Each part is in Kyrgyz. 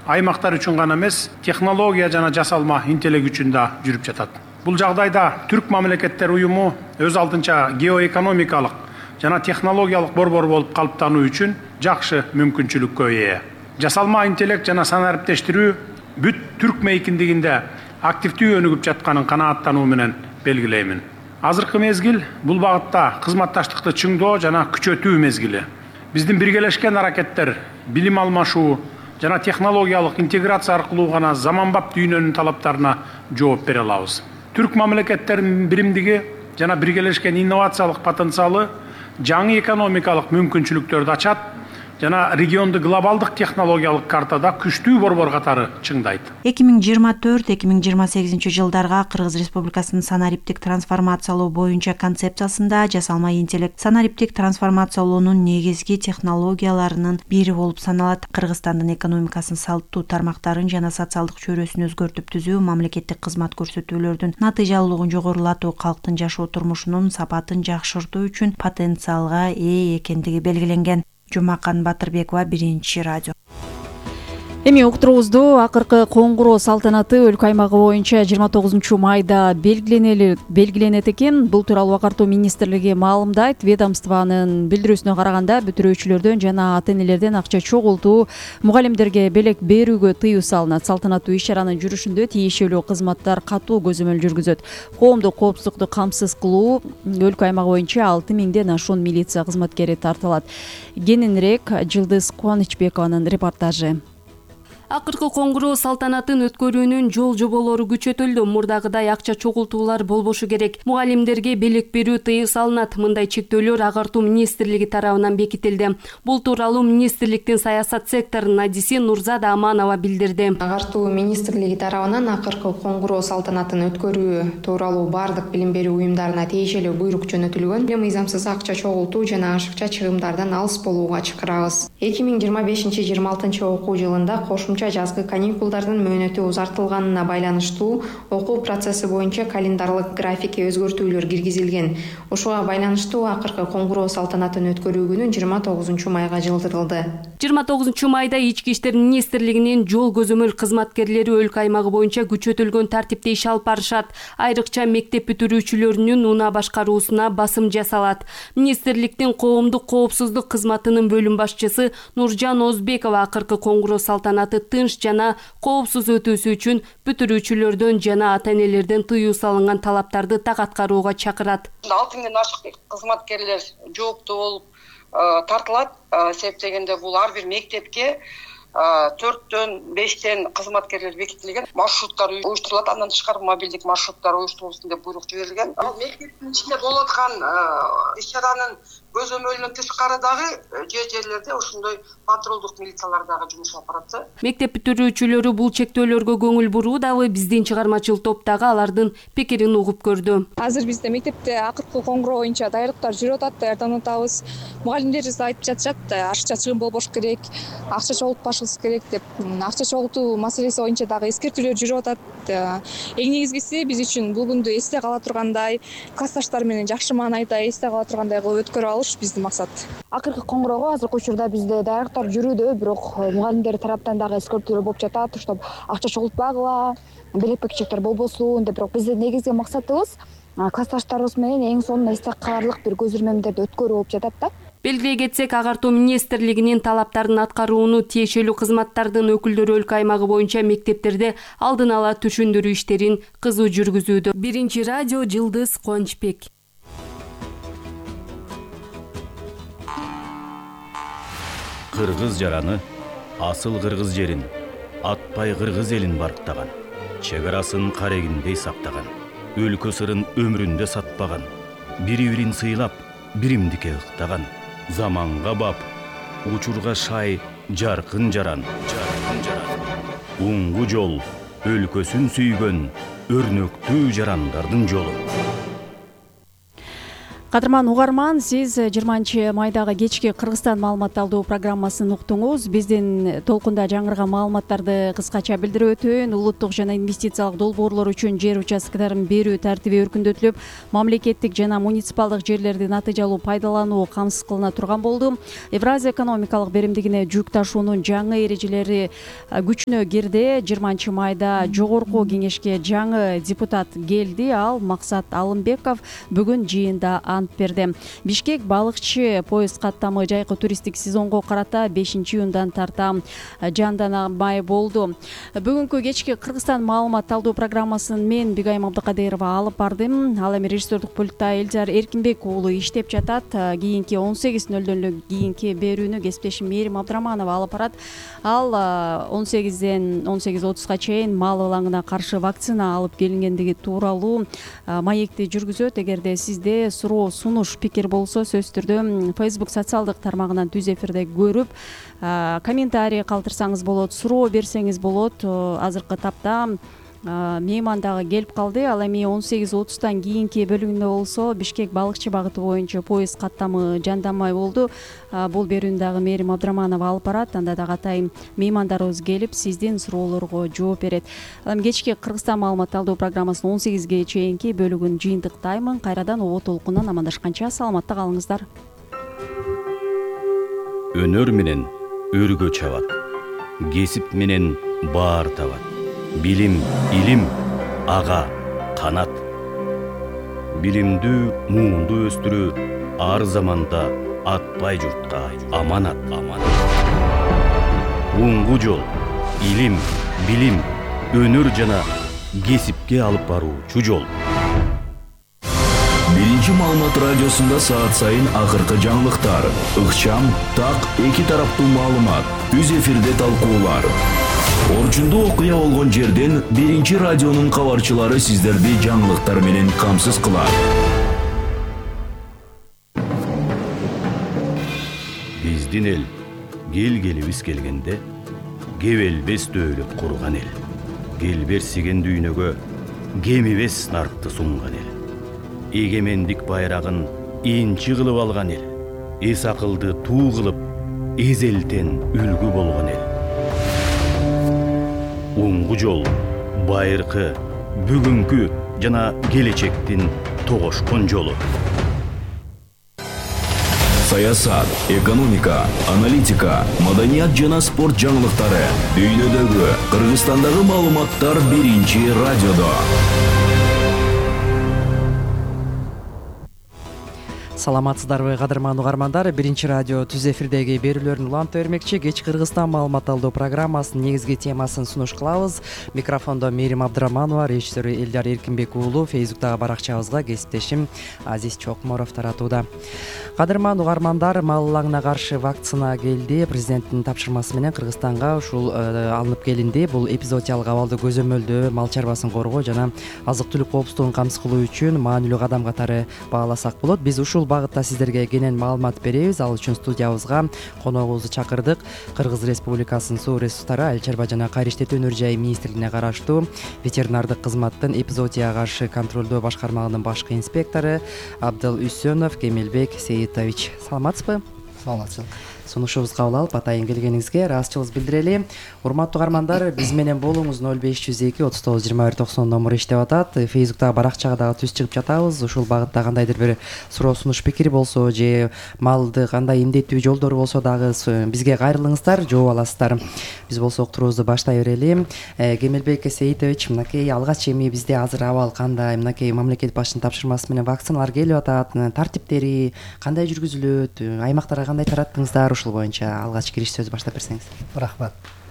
аймактар үчүн гана эмес, технология жана жасалма интеллект үчүн да жүрүп жатат. Бул жагдайда Түрк мамлекеттер уюму өз алдынча геоэкономикалык жана технологиялык борбор болуп калыптануу үчүн жакшы мүмкүнчүлүккө ээ. Жасалма интеллект жана санариптештирүү бүт түрк мейкиндигинде активдүү өнүгүп жатканын канааттануу менен белгилеймин. Азыркы мезгил бул багытта кызматташтыкты чыңдоо жана күчөтүү мезгили. Биздин биргелешкен аракеттер билим алмашуу жана технологиялык интеграция аркылуу гана заманбап дүйнөнүн талаптарына жооп бере алабыз. Түрк мамлекеттеринин биримдиги жана биргелешкен инновациялык потенциалы жаңы экономикалык мүмкүнчүлүктөрдү ачат жана регионду глобалдык технологиялык картада күчтүү борбор катары чыңдайт. 2024-2028 жылдарга Кыргыз Республикасынын санариптик трансформациялоо боюнча концепциясында жасалма интеллект санариптик трансформациялоонун негизги технологияларынын бири болуп саналат. Кыргызстандын экономикасын салттуу тармактарын жана социалдык чөйрөсүн өзгөртүп түзүү, мамлекеттик кызмат көрсөтүүлөрдүн натыйжалуулугун жогорулатуу, калктын жашоо турмушунун сапатын жакшыртуу үчүн потенциалга ээ экендиги белгиленген. Жумакан Батырбекова, Биринчи радио. Эми уктуруубузду акыркы коңгуроо салтанаты өлкө аймагы боюнча 29 майда белгиленет экен. Бул тууралуу Агартуу министрлиги маалымдайт. Ведомствонун билдирүүсүнө караганда бүтүрүүчүлөрдөн жана ата-энелерден акча чогултуу, мугалимдерге белек берүүгө тыюу салынат. Салтанаттуу иш-чаранын жүрүшүндө тиешелүү кызматтар катуу көзөмөл жүргүзөт. Коомдук коопсуздукту камсыз кылуу өлкө аймагы боюнча 6000ден ашуун милиция кызматкери тартылат. Кененирээк Жылдыз Кубанычбекованын репортажы. Акыркы коңгуроо салтанатын өткөрүүнүн жол жоболору күчөтүлдү. Мурдагыдай акча чогултуулар болбошу керек. Мугалимдерге белек берүү тыюу салынат. Мындай чектөөлөр Агартуу министрлиги тарабынан бекитилди. Бул тууралуу министрликтин саясат секторунун адиси Нурзада Аманова билдирди. Агартуу министрлиги тарабынан акыркы коңгуроо салтанатын өткөрүү тууралуу бардык билим берүү уюмдарына тиешелүү буйрук жөнөтүлгөн. Мыйзамсыз акча чогултуу жана ашыкча чыгымдардан алыс болууга чакырабыз. 2025-26 окуу жылында кошумча жазгы каникулдардын мөөнөтү узартылганына байланыштуу окуу процесси боюнча календарлык графикке өзгөртүүлөр киргизилген. Ушуга байланыштуу акыркы коңгуроо салтанатын өткөрүү күнү 29 майга жылдырылды. 29 майда Ички иштер министрлигинин жол көзөмөл кызматкерлери өлкө аймагы боюнча күчөтүлгөн тартипте иш алып барышат. Айрыкча мектеп бүтүрүүчүлөрүнүн унаа башкаруусуна басым жасалат. Министрликтин коомдук коопсуздук кызматынын бөлүм башчысы Нуржан Озбекова акыркы коңгуроо салтанаты тынч жана коопсуз өтүүсү үчүн бүтүрүүчүлөрдөн жана ата-энелерден тыюу салынган талаптарды так аткарууга чакырат. 6000ден ашык кызматкерлер жооптуу болуп тартылат. Себеп дегенде бул ар бир мектепке 4-төн 5тен кызматкерлер бекитилген. Маршруттар уюштурулат, андан тышкары мобилдик маршруттар уюштурулсын деп буйрук жиберилген. Ал мектептин ичинде болуп аткан иш-чаранын көзөмөлүнөн тышкары дагы жерлерде ошондой патрулдук милициялар дагы жумуш алып барат. Мектеп бүтүрүүчүлөрү бул чектөөлөргө көңүл буруу дагы биздин чыгармачыл топ дагы алардын пикирин угуп көрдү. Азыр бизде мектепте акыркы коңгуроо боюнча даярдыктар жүрүп атат, даярданып атабыз. Мугалимдерибиз айтып жатышат, ашыкча чыгым болбош керек, акча чогултпашыбыз керек деп. Акча чогултуу маселеси боюнча дагы эскертүүлөр жүрүп атат. Эң негизгиси биз үчүн бул күндү эсте кала тургандай, классташтар менен жакшы маанайда эсте кала тургандай кылып өткөрүп алыш биздин максат. Акыркы коңгуроого азыркы учурда бизде даярдыктар жүрүүдө, бирок мугалимдер тараптан дагы эскертүүлөр болуп жатат, чтобы акча чогултпагыла, белек бекчектер болбосун деп. Бирок биздин негизги максатыбыз классташтарыбыз менен эң сонун эсте каларлык бир көзөрмөмдөрдү өткөрүү болуп жатат да. Белгилей кетсек, Агартуу министрлигинин талаптарын аткарууну тиешелүү кызматтардын өкүлдөрү өлкө аймагы боюнча мектептерде алдын ала түшүндүрүү иштерин кызуу жүргүзүүдө. Биринчи радио, Жылдыз Кубанычбек. Кыргыз жараны асыл кыргыз жерин, атпай кыргыз элин барктаган, чек арасын карегиндей сактаган, өлкө сырын өмүрүндө сатпаган, бири-бирин сыйлап, биримдикке ыктаган, заманга бап, учурга шай, жаркын жаран, уңгу жол, өлкөсүн сүйгөн, өрнөктүү жарандардын жолу. Кадырман угарман, сиз 20 майдагы кечки Кыргызстан маалымат алуу программасын уктуңуз. Биздин толкунда жаңырган маалыматтарды кыскача билдирип өтөйүн. Улуттук жана инвестициялык долбоорлор үчүн жер участкаларын берүү тартиби өркүндөтүлүп, мамлекеттик жана муниципалдык жерлерди натыйжалуу пайдалануу камсыз кылына турган болду. Евразия экономикалык беримдигине жүк ташуунун жаңы эрежелери күчүнө кирди. 20 майда жогорку кеңешке жаңы депутат келди. Ал Максат Алымбеков бүгүн жыйында ант берди. Бишкек балыкчы поезд каттамы жайкы туристтик сезонго карата 5-июндан тарта жанданбай болду. Бүгүнкү кечки Кыргызстан маалымат алуу программасын мен Бигайым Абдыкадырова алып бардым. Ал эми режиссердук пультта Элжар Эркинбек уулу иштеп жатат. Кийинки 18:00 кийинки берүүнү кесиптешим Мээрим Абдыраманова алып барат. Ал 18-ден 18:30га чейин мал ылаңына каршы вакцина алып келингендиги тууралуу маекти жүргүзөт. Эгерде сизде суроо, сунуш, пикир болсо сөзсүз түрдө Facebook социалдык тармагынан түз эфирде көрүп, комментарий калтырсаңыз болот, суроо берсеңиз болот. Азыркы тапта мейман дагы келип калды. Ал эми 18:30дан кийинки бөлүгүндө болсо Бишкек балыкчы багыты боюнча поезд каттамы жанданбай болду. Бул берүүнү дагы Мээрим Абдыраманова алып барат. Анда дагы атайын меймандарыбыз келип сиздин суроолорго жооп берет. Ал эми кечки Кыргызстан маалымат алуу программасынын 18ге чейинки бөлүгүн жыйынтыктаймын. Кайрадан ООО толкундан амандашканча саламатта калыңыздар. Өнөр менен өргө чабат, кесип менен баар табат. Билим, илим, ага, канат. Билимдүү, муунду өстүрүү ар заманда атпай журтка аманат. Уңгу жол, илим, билим, өнөр жана кесипке алып баруучу жол. Биринчи маалымат радиосунда саат сайын акыркы жаңылыктар, ыкчам, так, эки тараптуу маалымат, түз эфирде талкуулар. Орчундуу окуя болгон жерден биринчи радионун кабарчылары сиздерди жаңылыктар менен камсыз кылат. Биздин эл келгелибиз келгенде кебелбес дөөлөт курган эл. Келберсиген дүйнөгө кемибес наркты сунган эл. Эгемендик байрагын инчи кылып алган эл. Эс акылды туу кылып, эзелтен үлгү болгон эл. Уңгу жол, байыркы, бүгүнкү жана келечектин тогошкон жолу. Саясат, экономика, аналитика, маданият жана спорт жаңылыктары дүйнөдөгү, Кыргызстандагы маалыматтар биринчи радиодо. Саламатсыздарбы кадырман угармандар, биринчи радио түз эфирдеги берүүлөрүн улантып бермекчи. Кечки Кыргызстан маалымат алуу программасынын негизги темасын сунуш кылабыз. Микрофондо Мээрим Абдыраманова, режиссеру Элжар Эркинбек уулу, Фейсбуктагы баракчабызга кесиптешим Азиз Чокморов таратууда. Кадырман угармандар, мал ылаңына каршы вакцина келди. Президенттин тапшырмасы менен Кыргызстанга ушул алынып келинди. Бул эпизоотиялык абалды көзөмөлдөө, мал чарбасын коргоо жана азык-түлүк коопсуздугун камсыз кылуу үчүн маанилүү кадам катары бааласак болот. Биз ушул багытта сиздерге кенен маалымат беребиз. Ал үчүн студиябызга коногубузду чакырдык. Кыргыз Республикасынын суу ресурстары, айыл чарба жана кайра иштетүү өнөр жайы министрлигине караштуу ветеринардык кызматтын эпизоотияга каршы контролдоо башкармагынын башкы инспектору Абдыл Үсөнов Кемелбек Сейитович. Саламатсызбы? Саламатсыз. Сунушубузга кабыл алып, атайын келгениңизге ыраазычылыгыбызды билдирели. Урматтуу угармандар, биз менен болуңуз 0502 39 21 90 номуру иштеп атат. Фейсбуктагы баракчага дагы түз чыгып жатабыз. Ушул багытта кандайдыр бир суроо, сунуш, пикир болсо же малды кандай эмдетүү жолдору болсо дагы бизге кайрылыңыздар, жооп аласыздар. Биз болсо уктуруубузду баштай берели. Кемелбек Сейитович, мынакей алгач эми бизде азыр абал кандай? Мынакей мамлекет башчынын тапшырмасы менен вакциналар келип атат. Тартиптери кандай жүргүзүлөт? Аймактарга кандай тараттыңыздар? Ушул боюнча алгач кириш сөз баштап берсеңиз. Рахмат.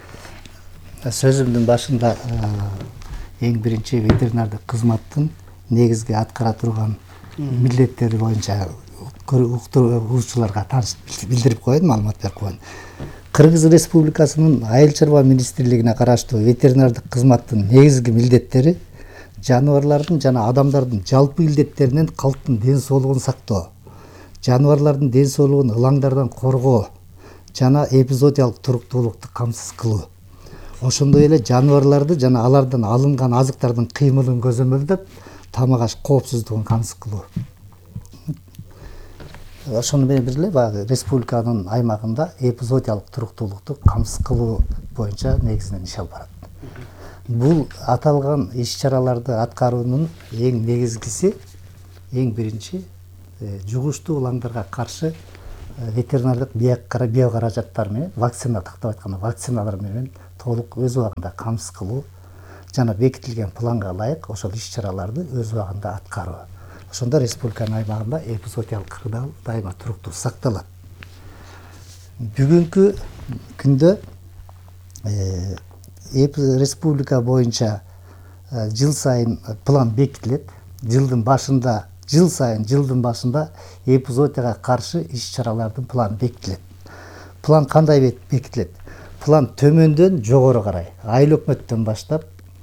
Сөзүмдүн башында эң биринчи ветеринардык кызматтын негизги аткара турган милдеттери боюнча уктуруучуларга билдирип коеюн, маалымат берип коеюн. Кыргыз Республикасынын айыл чарба министрлигине караштуу ветеринардык кызматтын негизги милдеттери жаныбарлардын жана адамдардын жалпы илдеттеринен калктын ден соолугун сактоо, жаныбарлардын ден соолугун ылаңдардан коргоо жана эпизоотиялык туруктуулукту камсыз кылуу. Ошондой эле жаныбарларды жана алардан алынган азыктардын кыймылын көзөмөлдөп, тамак аш коопсуздугун камсыз кылуу. ошону менен бирге баягы республиканын аймагында эпизоотиялык туруктуулукту камсыз кылуу боюнча негизинен иш алып барат. Бул аталган иш-чараларды аткаруунун эң негизгиси, эң биринчи жугуштуу уландарга каршы ветеринардык биокаражаттар менен вакцина, тактап айтканда вакциналар менен толук өз убагында камсыз кылуу жана бекитилген планга ылайык ошол иш-чараларды өз убагында аткаруу. Ошондо республиканын аймагында эпизоотиялык кырдаал дайыма туруктуу сакталат. Бүгүнкү күндө республика боюнча жыл сайын план бекитилет. Жыл сайын жылдын башында эпизоотияга каршы иш-чаралардын планы бекитилет. План кандай бекитилет? План төмөндөн жогору карай, айыл өкмөттөн баштап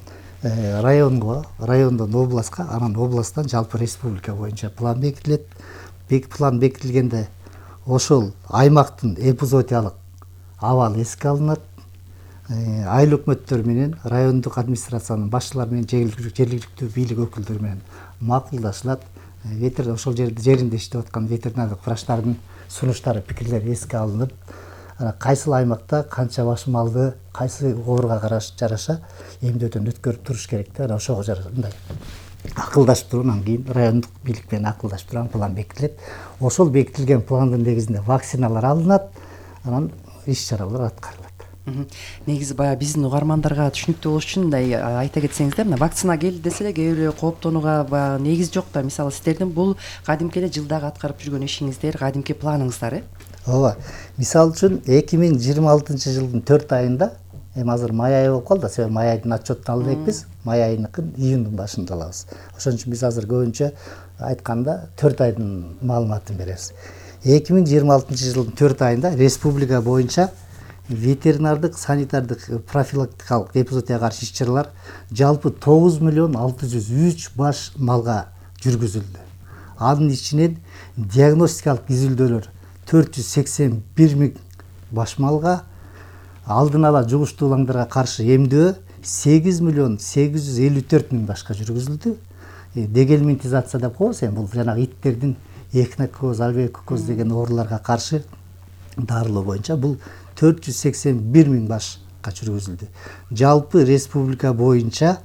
райондон областка, анан областтан жалпы республика боюнча план бекитилет. План бекитилгенде ошол аймактын эпизоотиялык абалы эске алынат. Айыл өкмөттөр менен, райондук администрациянын башчылары менен, жергиликтүү бийлик өкүлдөрү менен макулдашылат. Ошол жеринде иштеп аткан ветеринардык врачтардын сунуштары, пикирлери эске алынып, кайсыл аймакта канча баш малды кайсы оорууга жараша эмдөөдөн өткөрүп туруш керек деп ошого жарашат. Акылдашып туруп, анан кийин райондук бийлик менен акылдашып туруп план бекитилет. Ошол бекитилген пландын негизинде вакциналар алынат, анан иш-чаралар аткарылат. Негизи баягы биздин угармандарга түшүнүктүү болуш үчүн мындай айта кетсеңиздер, мына вакцина келди десе эле кээ бирөө кооптонууга баягы негиз жок да. Мисалы сиздердин бул кадимки эле жылдагы аткарып жүргөн ишиңиздер, кадимки планыңыздар, Ооба. Мисалы үчүн 2026 жылдын 4 айында, эми азыр май айы болуп калды, себеби май айдын отчетун алып элекпиз. Май айыныкын июндун башында алабыз. Ошон үчүн биз азыр көбүнчө айтканда 4 айдын маалыматын беребиз. 2026 жылдын 4 айында республика боюнча ветеринардык, санитардык, профилактикалык эпизоотияга каршы иш-чаралар жалпы 9.603 баш малга жүргүзүлдү. Анын ичинен диагностикалык изилдөөлөр 481.000 баш малга, алдын ала жугуштуу улаңдарга каршы эмдөө 8.854.000 башка жүргүзүлдү. Дегельминтизация деп коебуз, бул жанагы иттердин эхинококоз, альвеококоз деген ооруларга каршы дарылоо боюнча бул 481.000 башка жүргүзүлдү. Жалпы республика боюнча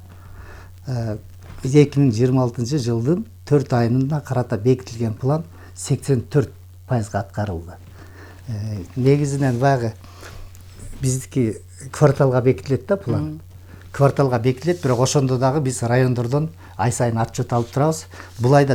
2026 жылдын 4 айына карата бекитилген план 84% аткарылды. Негизинен баягы биздики кварталга бекитилет да план. Кварталга бекитилет, бирок ошондо дагы биз райондордон ай сайын отчет алып турабыз. Бул айда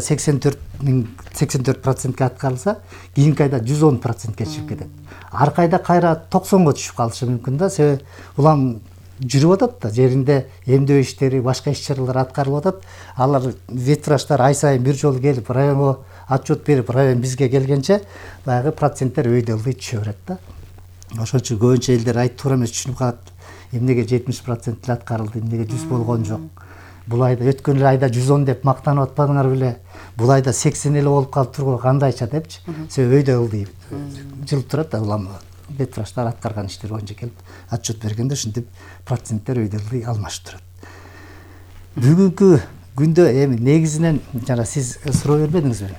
84%ке аткарылса, кийинки айда 110%ке чыгып кетет. Аркы айда кайра 90-га түшүп калышы мүмкүн да, себеби улам жүрүп атат да, жеринде эмдөө иштери, башка иш-чаралар аткарылып атат. Алар ветврачтар ай сайын бир жолу келип, районго отчет берип, район бизге келгенче баягы проценттер өйдө ылдый түшө берет да. Ошон үчүн көбүнчө элдер айтып тура эмес түшүнүп калат. Эмнеге 70% эле аткарылды, эмнеге 100 болгон жок. Бул айда өткөн айда 110 деп мактанып атпадыңар беле? Бул айда 80 эле болуп калып тургу, кандайча депчи. Себеби өйдө ылдый жылып турат да, улам ветврачтар аткарган иштер боюнча келип отчет бергенде ушинтип проценттер өйдө ылдый алмашып турат. Бүгүнкү күндө эми негизинен жана сиз суроо бербедиңизби?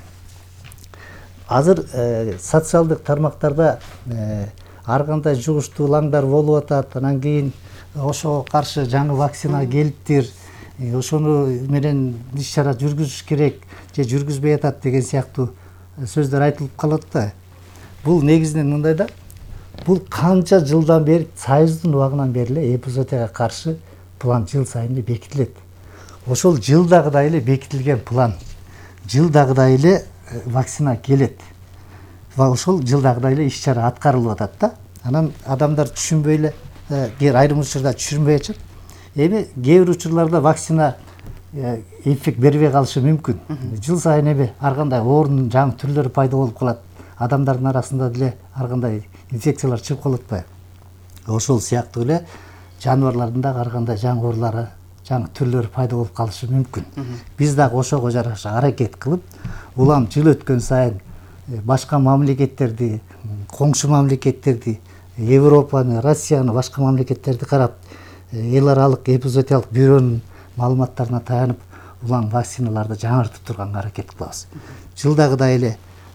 Азыр социалдык тармактарда ар кандай жугуштуу улаңдар болуп атат, анан кийин ошого каршы жаңы вакцина келиптир, ошону менен иш-чара жүргүзүш керек же жүргүзбөй атат деген сыяктуу сөздөр айтылып калат да. Бул негизинен мындай да, бул канча жылдан бери, Союздун убагынан бери эле эпизоотияга каршы план жыл сайын бекитилет. Ошол жылдагыдай эле бекитилген план, жылдагыдай эле вакцина келет. Ва ошол жылдагыдай эле иш-чара аткарылып атат да. Анан адамдар түшүнбөй эле, айрым учурда түшүнбөй атышат. Эми кээ бир учурларда вакцина эффект бербей калышы мүмкүн. Жыл сайын ар кандай оорунун жаңы түрлөрү пайда болуп калат. Адамдардын арасында деле ар кандай инфекциялар чыгып калат атпайбы? Ошол сыяктуу эле жаныбарлардын дагы ар кандай жаңы оорулары, жаңы түрлөрү пайда болуп калышы мүмкүн. Биз дагы ошого жараша аракет кылып, улам жыл өткөн сайын башка мамлекеттерди, коңшу мамлекеттерди, Европаны, Россияны, башка мамлекеттерди карап, эл аралык эпизоотиялык бюронун маалыматтарына таянып, улам вакциналарды жаңыртып турганга аракет кылабыз. Жылдагыдай эле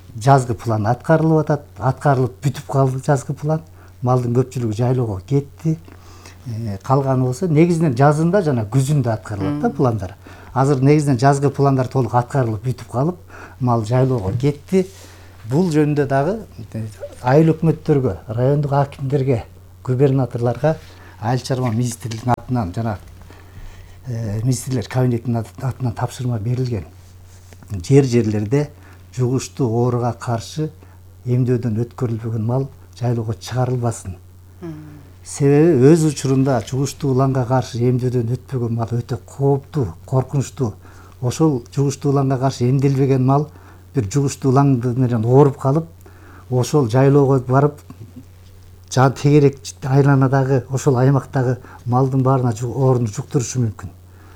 жазгы план аткарылып атат, аткарылып бүтүп калды жазгы план. Малдын көпчүлүгү жайлоого кетти. Калганы болсо негизинен жазында жана күзүндө аткарылат да пландар. Азыр негизинен жазгы пландар толук аткарылып бүтүп калып, мал жайлоого кетти. Бул жөнүндө дагы айыл өкмөттөргө, райондук акимдерге, губернаторлорго айыл чарба министрлигинин атынан жана министрлер кабинетинин атынан тапшырма берилген. Жерлерде жугуштуу ооруга каршы эмдөөдөн өткөрүлбөгөн мал жайлоого чыгарылбасын. Себеби өз учурунда жугуштуу уланга каршы эмдөөдөн өтпөгөн мал өтө кооптуу, коркунучтуу. Ошол жугуштуу уланга каршы эмделбеген мал бир жугуштуу улан менен ооруп калып, ошол жайлоого барып жан тегерек айланадагы ошол аймактагы малдын баарына ооруну жуктурушу мүмкүн.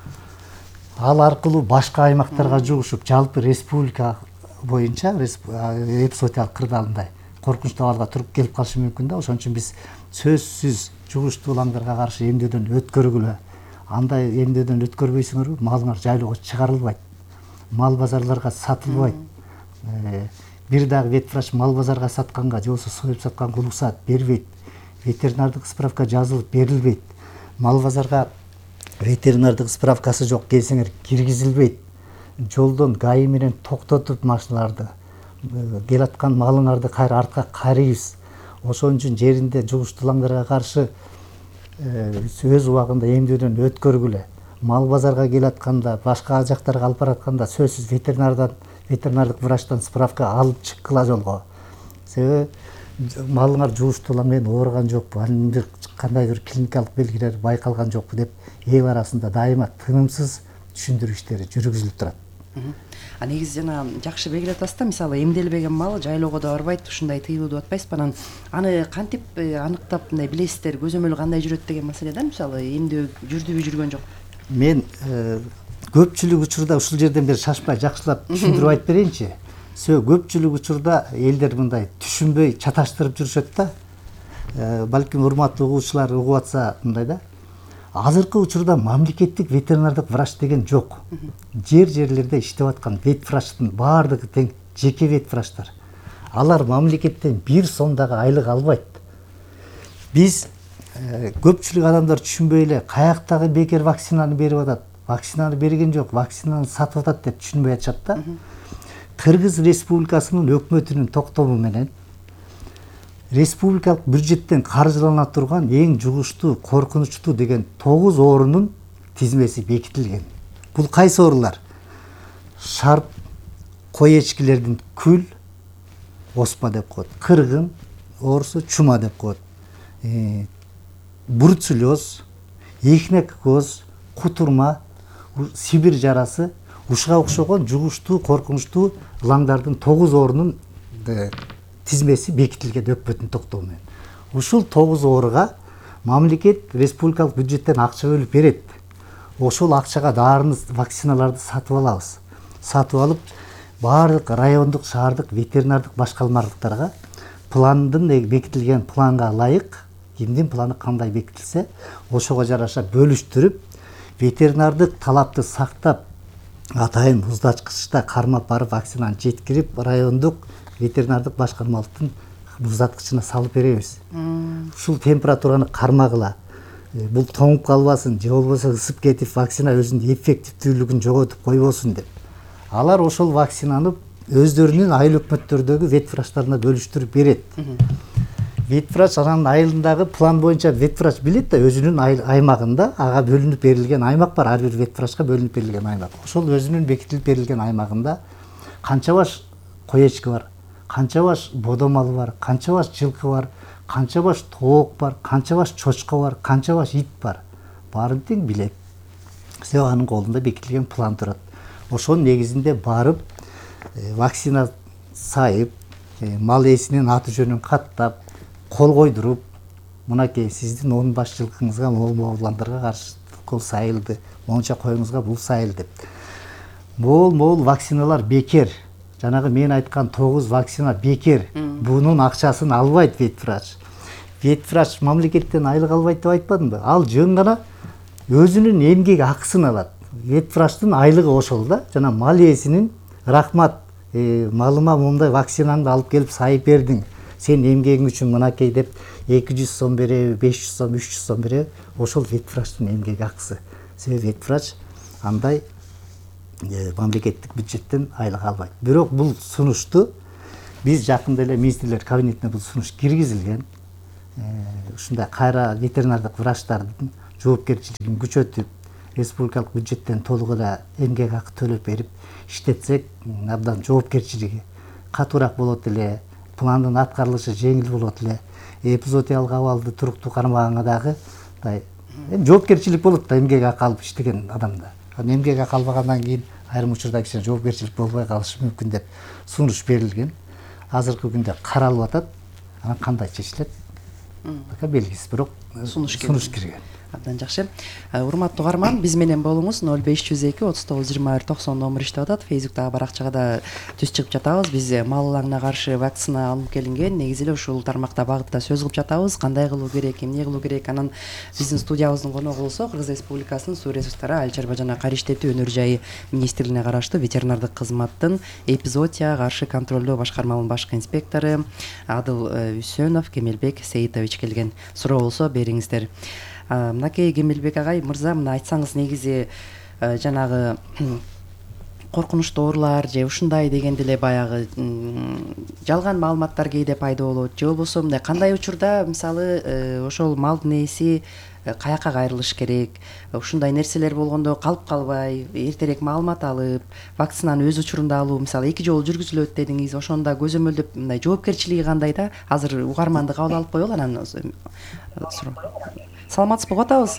Ал аркылуу башка аймактарга жугушуп, жалпы республика боюнча эпизоотиялык кырдаалындай коркунучтуу абалга туруп келип калышы мүмкүн да. Ошон үчүн биз сөзсүз жугуштуу уландарга каршы эмдөөдөн өткөргүлө. Андай эмдөөдөн өткөрбөйсүңөрбү, малыңар жайлоого чыгарылбайт. Мал базарларга сатылбайт. Бир дагы ветврач мал базарга сатканга же болбосо союп сатканга уруксаат бербейт. Ветеринардык справка жазылып берилбейт. Мал базарга ветеринардык справкасы жок келсеңер киргизилбейт. Жолдон ГАИ менен токтотуп машиналарды, келаткан малыңарды кайра артка карыйбыз. Ошон үчүн жеринде жугуштуу уландарга каршы өз убагында эмдөөдөн өткөргүлө. Мал базарга келатканда, башка жактарга алып баратканда сөзсүз ветеринардык врачтан справка алып чыккыла жолго. Себеби малыңар жугуштуу улан менен ооруган жокпу, анын бир кандайдыр клиникалык белгилер байкалган жокпу деп эл арасында дайыма тынымсыз түшүндүрүү иштери жүргүзүлүп турат. Негизи жана жакшы белгилеп атасыз да, мисалы эмделбеген мал жайлоого да барбайт, ушундай тыйылуу деп атпайсызбы? Анан аны кантип аныктап мындай билесиздер, көзөмөл кандай жүрөт деген маселеде, мисалы эмдөө жүрдүбү жүргөн жок? Мен көпчүлүк учурда ушул жерден бери шашпай жакшылап түшүндүрүп айтып берейинчи. Көпчүлүк учурда элдер мындай түшүнбөй чаташтырып жүрүшөт да. Балким урматтуу угуучулар угуп атса мындай да. Азыркы учурда мамлекеттик ветеринардык врач деген жок. Жерлерде иштеп аткан ветврачтын баардыгы тең жеке ветврачтар. Алар мамлекеттен 1 сом дагы айлык албайт. Биз көпчүлүк адамдар түшүнбөй эле каяктагы бекер вакцинаны берип атат. Вакцинаны берген жок, вакцинаны сатып атат деп түшүнбөй атышат да. Кыргыз Республикасынын өкмөтүнүн токтому менен республикалык бюджеттен каржылана турган эң жугуштуу, коркунучтуу деген 9 оорунун тизмеси бекитилген. Бул кайсы оорулар? Шарп, кой эчкилердин күл, оспа деп коет. Кыргын оорусу чума деп коет. Бруцеллез, эхинококоз, кутурма, Сибирь жарасы, ушуга окшогон жугуштуу, коркунучтуу ылаңдардын 9 оорунун тизмеси бекитилген өкмөттүн токтому менен. Ушул 9 ооруга мамлекет республикалык бюджеттен акча бөлүп берет. Ошол акчага даарыны, вакциналарды сатып алабыз. Сатып алып, баардык райондук, шаардык ветеринардык башкармалыктарга пландын бекитилген планга ылайык, кимдин планы кандай бекитилсе, ошого жараша бөлүштүрүп, ветеринардык талапты сактап, атайын муздаткычта кармап барып вакцинаны жеткирип, райондук ветеринардык башкармалыктын муздаткычына салып беребиз. Ушул температураны кармагыла. Бул тоңуп калбасын, же болбосо ысып кетип вакцина өзүнүн эффективдүүлүгүн жоготуп койбосун деп. Алар ошол вакцинаны өздөрүнүн айыл өкмөттөрдөгү ветврачтарына бөлүштүрүп берет. Ветврач анын айылындагы план боюнча ветврач билет да, өзүнүн аймагында ага бөлүнүп берилген аймак бар, ар бир ветврачка бөлүнүп берилген аймак. Ошол өзүнүн бекитилип берилген аймагында канча баш кой эчки бар, канча баш бодо малы бар, канча баш жылкы бар, канча баш тоок бар, канча баш чочко бар, канча баш ит бар. Баарын тең билет. Себеби анын колунда бекитилген план турат. Ошонун негизинде барып вакцина сайып, мал ээсинин аты жөнүн каттап, кол койдуруп, мынакей сиздин 10 баш жылкыңызга, могул уландарга каршы кол сайылды, монча коюңузга бул сайылды деп. Могул вакциналар бекер. Жанагы мен айткан 9 вакцина бекер. Бунун акчасын албайт ветврач. Ветврач мамлекеттен айлык албайт деп айтпадымбы? Ал жөн гана өзүнүн эмгек акысын алат. Ветврачтын айлыгы ошол да. Жана мал ээсинин рахмат малыма момундай вакцинаңды алып келип сайып бердиң, сен эмгегиң үчүн мынакей деп 200 сом береби, 500 сом, 300 сом береби, ошол ветврачтын эмгек акысы. Себеби ветврач андай мамлекеттик бюджеттен айлык албайт. Бирок бул сунушту биз жакында эле министрлер кабинетине бул сунуш киргизилген. Ушундай кайра ветеринардык врачтардын жоопкерчилигин күчөтүп, республикалык бюджеттен толук эле эмгек акы төлөп берип иштетсек, абдан жоопкерчилиги катуураак болот эле, пландын аткарылышы жеңил болот эле. Эпизодиялык абалды туруктуу кармаганга дагы жоопкерчилик болот да, эмгек акы алып иштеген адамда. Эмгек акы албагандан кийин айрым учурда кичине жоопкерчилик болбой калышы мүмкүн деп сунуш берилген. Азыркы күндө каралып атат. Анан кандай чечилет? Бака белгисиз, бирок сунуш кирген. Абдан жакшы. Урматтуу угарман, биз менен болуңуз. 0502 39 21 90 номер иштеп атат. Фейсбуктагы баракчага да түз чыгып жатабыз. Биз мал ылаңына каршы вакцина алып келинген. Негизи эле ушул тармакта багытта сөз кылып жатабыз. Кандай кылуу керек, эмне кылуу керек? Анан биздин студиябыздын коногу болсо Кыргыз Республикасынын суу ресурстары, айыл чарба жана кар иштетүү өнөр жайы министрлигине караштуу ветеринардык кызматтын эпизоотияга каршы контролдоо башкарманын башкы инспектору Адыл Үсөнов Кемелбек Сейитович келген. Суроо болсо бериңиздер. Мынакей Кемелбек агай мырза, мына айтсаңыз, негизи жанагы коркунучтуу оорулар же ушундай дегенде эле баягы жалган маалыматтар кээде пайда болот, же болбосо мындай кандай учурда мисалы ошол малдын ээси каяка кайрылыш керек, ушундай нерселер болгондо калып калбай эртерээк маалымат алып, вакцинаны өз учурунда алуу мисалы 2 жолу жүргүзүлөт дедиңиз, ошондо көзөмөлдөп мындай жоопкерчилиги кандай да? Азыр угарманды кабыл алып коелу, анан саламатсызбы, угуп атабыз?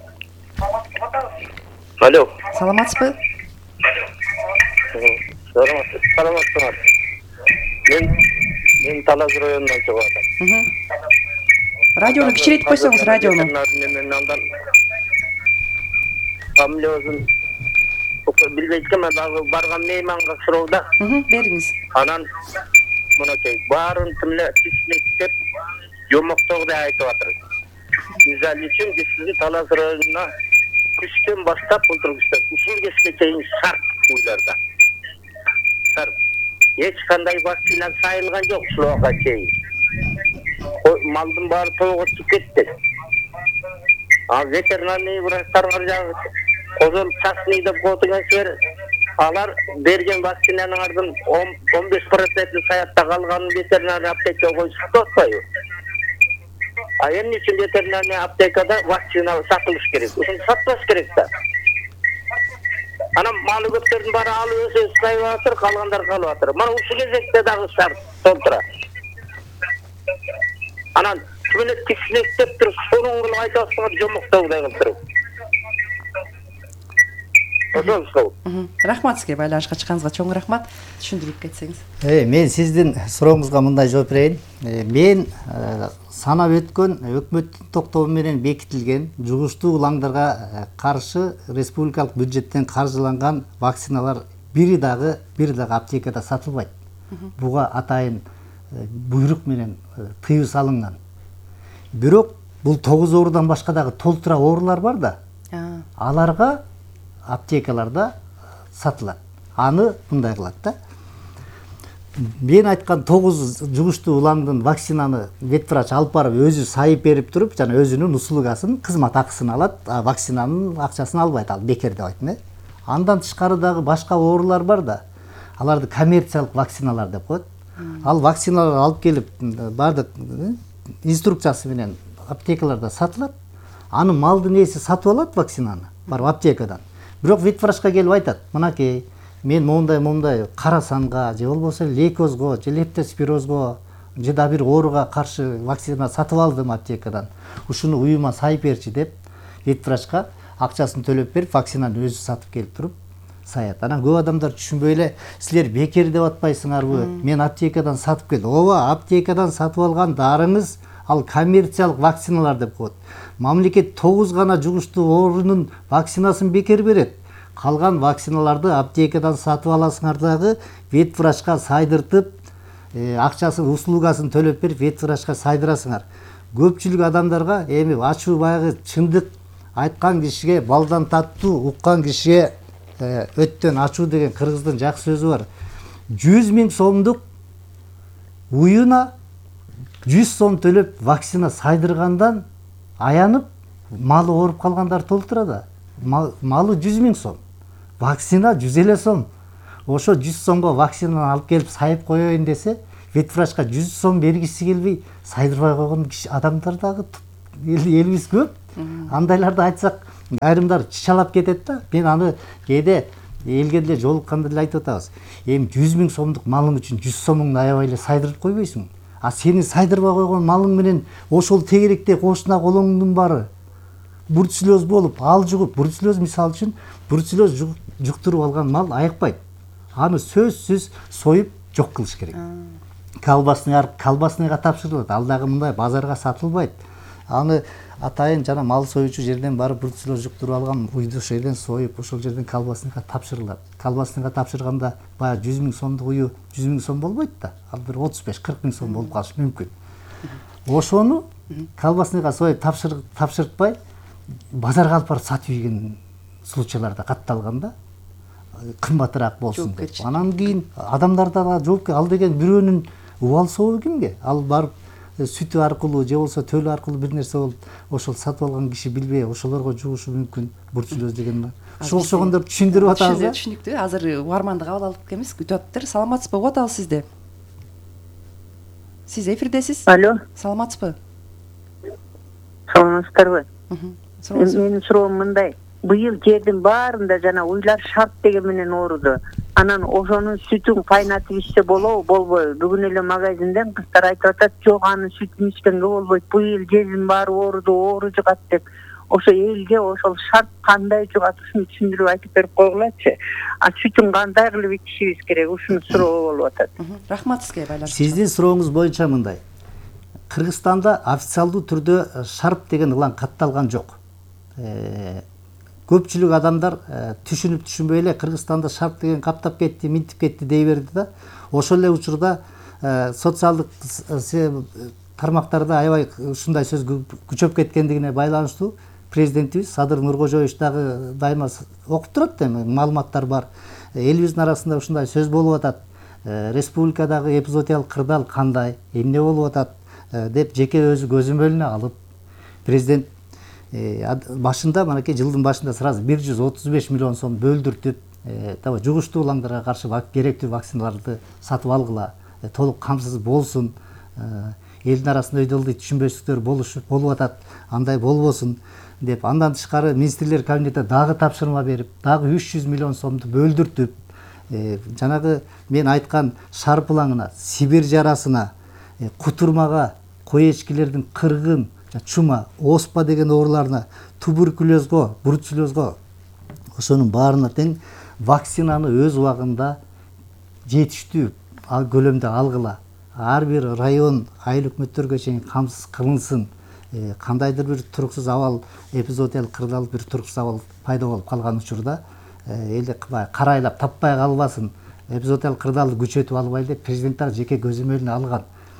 Алло. Саламатсызбы? Саламатсызбы. Мен Талас районунан чыгып атам. Радиону кичирейтип койсоңуз, радиону. Мен андан фамилиясын билбейт экен, мен барган мейманга суроуда. Бериңиз. Анан мынакей баарын тимле тиснектеп жомоктоогудай айтып атыр. Мисалы үчүн биз сиздин Талас районуна күчтөн баштап отургучтар ушул кечке чейин шарт уйларда. Шарт. Эч кандай вакцина сайылган жок ушул убакка чейин. Малдын баары тоого чыгып кетти. Ветеринарный врачтар жагы козол частный деп коетуңар, алар берген вакцинаның ардын 15% саятта калганын ветеринарный аптекага коюшуп атпайбы? А эмне үчүн ветеринарный аптекада вакцина сатылыш керек? Ушуну сатпаш керек да. Анан малы көптөрдүн баары алып өсүп сайып атыр, калгандар калып атыр. Мына ушул кезекте дагы шарт толтура. Анан түбүнө тиснектеп туруп, сонун кылып айтып атсаңар жомоктоогудай кылып туруп. Ошол. Рахмат сизге, байланышка чыкканыңызга чоң рахмат. Түшүндүрүп кетсеңиз. Мен сиздин сурооңузга мындай жооп берейин. Мен санап өткөн өкмөттүн токтому менен бекитилген жугуштуу улаңдарга каршы республикалык бюджеттен каржыланган вакциналар бири дагы аптекада сатылбайт. Буга атайын буйрук менен тыюу салынган. Бирок бул 9 оорудан башка дагы толтура оорулар бар да. Аларга аптекаларда сатылат. Аны мындай кылат да. Мен айткан 9 жугуштуу уландын вакцинаны ветврач алып барып өзү сайып берип туруп, жана өзүнүн услугасын, кызмат акысын алат, вакцинанын акчасын албайт, ал бекер деп айттым. Андан тышкары дагы башка оорулар бар да. Аларды коммерциялык вакциналар деп коет. Ал вакциналарды алып келип бардык инструкциясы менен аптекаларда сатылат. Аны малдын ээси сатып алат вакцинаны, барып аптекадан. Бирок ветврачка келип айтат: "Мынакей, мен момундай кара санга, же болбосо лейкозго, же лептоспирозго, же да бир ооруга каршы вакцина сатып алдым аптекадан. Ушуну уюма сайып берчи" деп ветврачка акчасын төлөп берип, вакцинаны өзү сатып келип туруп саят. Анан көп адамдар түшүнбөй эле, "Силер бекер деп атпайсыңарбы? Мен аптекадан сатып келдим." Ооба, аптекадан сатып алган дарыңыз ал коммерциялык вакциналар деп коет. Мамлекет 9 гана жугуштуу оорунун вакцинасын бекер берет. Калган вакциналарды аптекадан сатып аласыңар дагы ветврачка сайдыртып, акчасын, услугасын төлөп берип ветврачка сайдырасыңар. Көпчүлүк адамдарга эми ачуу баягы чындык айткан кишиге балдан таттуу, уккан кишиге өттөн ачуу деген кыргыздын жакшы сөзү бар. 100 000 сомдук уюна 100 сом төлөп вакцина сайдыргандан аянып малы ооруп калгандар толтура да. Малы 100 000 сом, вакцина 150 сом. Ошо 100 сомго вакцинаны алып келип сайып коеюн десе, ветврачка 100 сом бергиси келбей сайдырбай койгон адамдар дагы элибиз көп. Андайларды айтсак, айрымдар чычалап кетет да. Мен аны кээде элгенде жолукканда эле айтып атабыз. Эми 100 000 сомдук малың үчүн 100 сомуңду аябай эле сайдырып койбойсуң. А сени сайдырбай койгон малың менен ошол тегеректе кошуна колоңдун баары бруцеллез болуп, ал жугуп, бруцеллез мисалы үчүн бруцеллез жуктуруп алган мал айыкпайт. Аны сөзсүз союп жок кылыш керек. Колбасныйга тапшырылат. Ал дагы мындай базарга сатылбайт. Аны атайын жана мал союучу жерден барып бруцеллез жуктуруп алган уйду ошол жерден союп, ошол жерден колбасныйга тапшырылат. Колбасныйга тапшырганда баягы 100 000 сомдук ую 100 000 сом болбойт да. Ал бир 35-40 000 сом болуп калышы мүмкүн. Ошону колбасныйга союп тапшыртпай базарга алып барып сатып ийген случайларда катталган да. Кымбатыраак болсун деп. Анан кийин адамдарда жооп ал деген бирөөнүн убал сообу кимге? Ал барып сүтү аркылуу же болсо төлү аркылуу бир нерсе болуп ошол сатып алган киши билбей ошолорго жугушу мүмкүн бруцеллез деген. Ошо окшогондорду түшүндүрүп атабыз да. Түшүнүктүү. Азыр угарманды кабыл алып келебиз. Күтүп атыптыр. Саламатсызбы? Угуп атабыз сизди. Сиз эфирдесиз. Алло. Саламатсызбы? Саламатсыздарбы? Менин суроом мындай. Быйыл жердин баарында жана уйлар шарт деген менен ооруду. Анан ошонун сүтүн кайнатып ичсе болобу, болбойбу? Бүгүн эле магазинден кыздар айтып атат, жок анын сүтүн ичкенге болбойт. Быйыл жердин баары ооруду, оору жугат деп. Ошо элге ошол шарт кандай жугат, ушуну түшүндүрүп айтып берип койгулачы. А сүтүн кандай кылып ичишибиз керек? Ушуну суроо болуп атат. Рахмат сизге байланыш. Сиздин сурооңуз боюнча мындай. Кыргызстанда официалдуу түрдө шарп деген ылан катталган жок. Көпчүлүк адамдар түшүнүп түшүнбөй эле Кыргызстанда шарп деген каптап кетти, минтип кетти дей берди да. Ошол эле учурда социалдык тармактарда аябай ушундай сөз күчөп кеткендигине байланыштуу президентибиз Садыр Нуркожоевич дагы дайыма окуп турат эми маалыматтар бар. Элибиздин арасында ушундай сөз болуп атат. Республикадагы эпизодиялык кырдаал кандай, эмне болуп атат деп жеке өзү көзөмөлүнө алып президент башында манакей жылдын башында сразу 135 миллион сом бөлдүртүп, жугуштуу улаңдарга каршы керектүү вакциналарды сатып алгыла, толук камсыз болсун, элдин арасында өйдөлдүй түшүнбөчүлүктөр болуп атат, андай болбосун деп. Андан тышкары министрлер кабинети дагы тапшырма берип, дагы 300 миллион сомду бөлдүртүп, жанагы мен айткан шарп улаңына, Сибирь жарасына, кутурмага, кой эчкилердин кыргын, чума, оспа деген ооруларына, туберкулезго, бруцеллезго, ошонун баарына тең вакцинаны өз убагында жетиштүү көлөмдө алгыла. Ар бир район, айыл өкмөттөргө чейин камсыз кылынсын. Кандайдыр бир туруксуз абал, эпизодиялык кырдаал бир туруксуз абал пайда болуп калган учурда элде карайлап таппай калбасын, эпизодиялык кырдаалды күчөтүп албайлы деп президент дагы жеке көзөмөлүнө алган.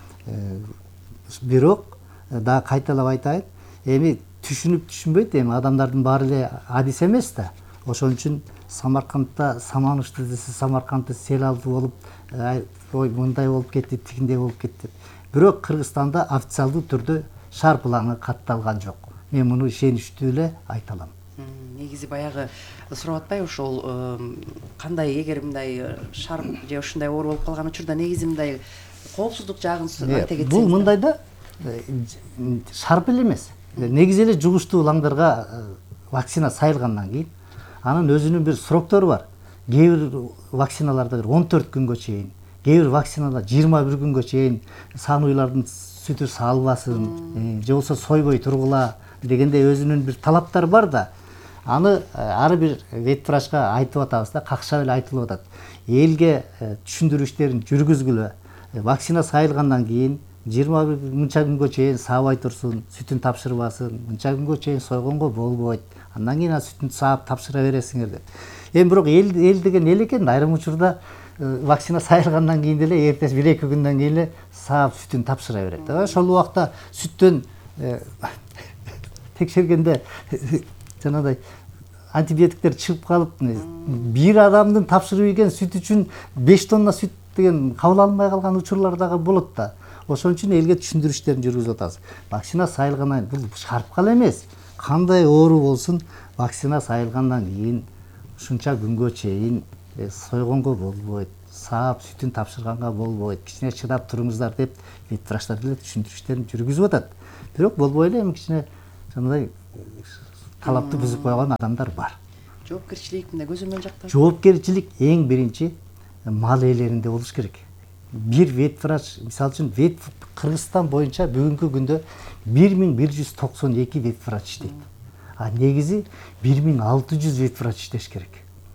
Бирок дагы кайталап айтайын, эми түшүнүп түшүнбөйт, эми адамдардын баары эле адис эмес да. Ошон үчүн Самаркандда Саманышты десе Самаркандда сел алды болуп, ой мындай болуп кетти, тигиндей болуп кетти. Бирок Кыргызстанда официалдуу түрдө шарп улаңы катталган жок. Мен муну ишеничтүү эле айта алам. Негизи баягы сурап атпай ошол кандай эгер мындай шарп же ушундай оор болуп калган учурда негизи мындай коопсуздук жагын айта кетсеңиз. Бул мындай да шарп эле эмес. Негизи эле жугуштуу улаңдарга вакцина сайылгандан кийин анын өзүнүн бир сроктору бар. Кээ бир вакциналарда 14 күнгө чейин, кээ бир вакциналар 21 күнгө чейин сааnuйлардын сүтү салбасын, же болсо сойбой тургула дегендей өзүнүн бир талаптары бар да. Аны ар бир ветврачка айтып атабыз да, какшап эле айтылып атат. Элге түшүндүрүү иштерин жүргүзгүлө. Вакцина сайылгандан кийин 21 мынча күнгө чейин саабай турсун, сүтүн тапшырбасын, мынча күнгө чейин сойгонго болбойт. Андан кийин сүтүн саап тапшыра бересиңер деп. Бирок эл деген эл экен, айрым учурда вакцина сайылгандан кийин деле эртеси 1-2 күндөн кийин эле саап сүтүн тапшыра берет. Ошол убакта сүттөн текшергенде жанагындай антибиотиктер чыгып калып, бир адамдын тапшырып ийген сүт үчүн 5 тонна сүт деген кабыл алынбай калган учурлар дагы болот да. Ошон үчүн элге түшүндүрүштөрүн жүргүзүп атабыз. Вакцина сайылгандан кийин бул шарпкал эмес. Кандай оору болсун, вакцина сайылгандан кийин ушунча күнгө чейин сойгонго болбойт, саап сүтүн тапшырганга болбойт, кичине чыдап туруңуздар деп ветврачтар деле түшүндүрүштөрүн жүргүзүп атат. Бирок болбой эле кичине сондай талапты бузуп койгон адамдар бар. Жоопкерчилик мындай көзөмөл жакта. Жоопкерчилик эң биринчи мал ээлеринде болуш керек. Бир ветврач, мисалы үчүн Кыргызстан боюнча бүгүнкү күндө 1192 ветврач иштейт. А негизи 1600 ветврач иштеш керек.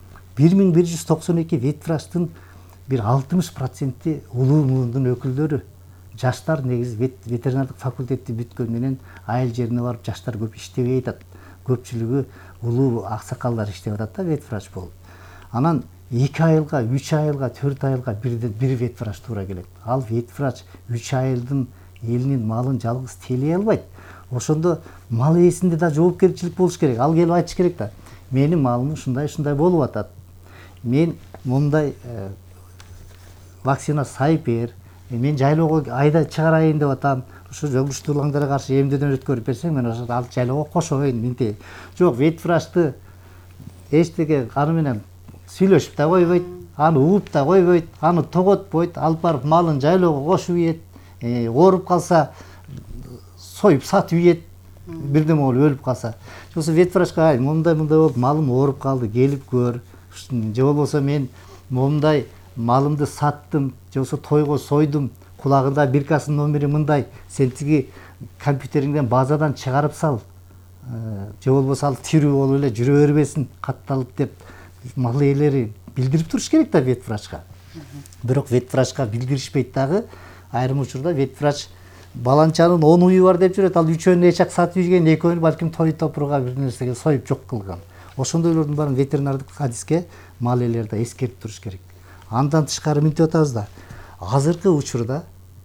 1192 ветврачтын бир 60% улуу муундун өкүлдөрү. Жаштар негизи ветеринардык факультетти бүткөн менен айыл жерине барып жаштар көп иштебей атат. Көпчүлүгү улуу аксакалдар иштеп атат да ветврач болуп. Анан 2 айылга, 3 айылга, 4 айылга бир ветврач туура келет. Ал ветврач 3 айылдын элинин малын жалгыз тейлей албайт. Ошондо мал ээсинде да жоопкерчилик болуш керек. Ал келип айтыш керек да. Менин малым ушундай болуп атат. Мен мындай вакцина сайып бер. Мен жайлоого айда чыгарайын деп атам. Ошо жогуштуулаңдарга каршы эмдөөдөн өткөрүп берсең, мен ошо ал жайлоого кошоюн мынтей. Жок, ветврачты эчтеке аны менен сүйлөшүп да койбойт, аны ууп да койбойт, аны тоготпойт, алып барып малын жайлоого кошуп ийет, ооруп калса союп сатып ийет, бирдеме болуп өлүп калса. Ошо ветврачка мындай болуп малым ооруп калды, келип көр. Же болбосо мен мындай малымды саттым, же болбосо тойго сойдум, кулагында биркасынын номери мындай, сен тиги компьютериңден базадан чыгарып сал. Же болбосо ал тирүү болуп эле жүрө бербесин, катталып деп мал ээлери билдирип туруш керек да ветврачка. Бирок ветврачка билдиришпейт дагы. Айрым учурда ветврач баланчанын 10 уyu бар деп жүрөт, ал 3-өн эчак сатып ийген, 2-өн балким той топурга бир нерсеге союп жок кылган. Ошондойлордун баарын ветеринардык адиске мал ээлери да эскертип туруш керек. Андан тышкары мынтип атабыз да. Азыркы учурда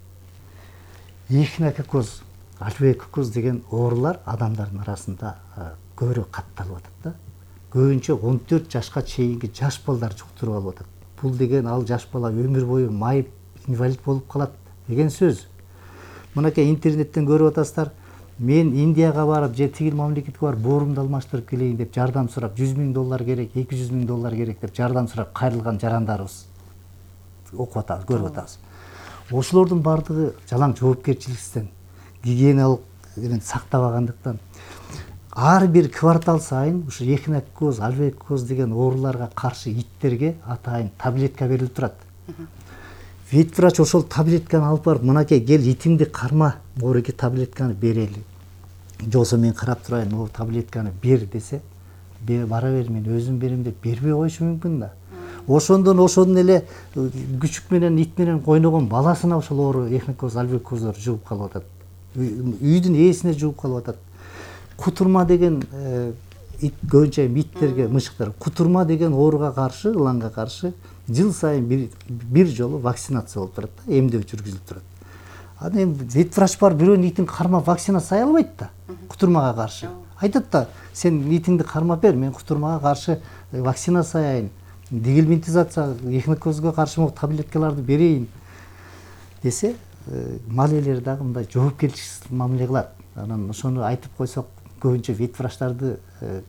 эхинококоз, альвеококоз деген оорулар адамдардын арасында көбүрөөк катталып атат да. Көбүнчө 14 жашка чейинки жаш балдар жуктуруп алып атат. Бул деген ал жаш бала өмүр бою майып, инвалид болуп калат деген сөз. Мынакей интернеттен көрүп атасыздар. Мен Индияга барып, же тигил мамлекетке барып боорумду алмаштырып келейин деп жардам сурап, $100,000 керек, $200,000 керек деп жардам сурап кайрылган жарандарыбыз окуп атабыз, көрүп атабыз. Ошолордун бардыгы жалаң жоопкерчиликтен, гигиеналык сактабагандыктан ар бир квартал сайын ушу эхинококоз, альвеококоз деген ооруларга каршы иттерге атайын таблетка берилип турат. Ветврач ошол таблетканы алып барып, мынакей кел итиңди карма, мореки таблетканы берели. Же болбосо мен карап турайын, могу таблетканы бер десе, бара бер мен өзүм берем деп бербей коюшу мүмкүн да. Ошондон эле күчүк менен ит менен койногон баласына ошол оору эхинококоз, альвеококоздор жугуп калып атат. Үйдүн ээсине жугуп калып атат. Кутурма деген ит көбүнчө иттерге, мышыктар, кутурма деген ооруга каршы, ылаңга каршы жыл сайын бир жолу вакцинация болуп турат да, эмдөө жүргүзүлүп турат. Анан эми ветврач бар бирөөнүн итин кармап вакцина сая албайт да, кутурмага каршы. Айтат да, сен итиңди кармап бер, мен кутурмага каршы вакцина саяйын, дигилминтизация, эхинококозго каршы могу таблеткаларды берейин десе, мал ээлери дагы мындай жоопкерчиликсиз мамиле кылат. Анан ошону айтып койсок, көбүнчө ветврачтарды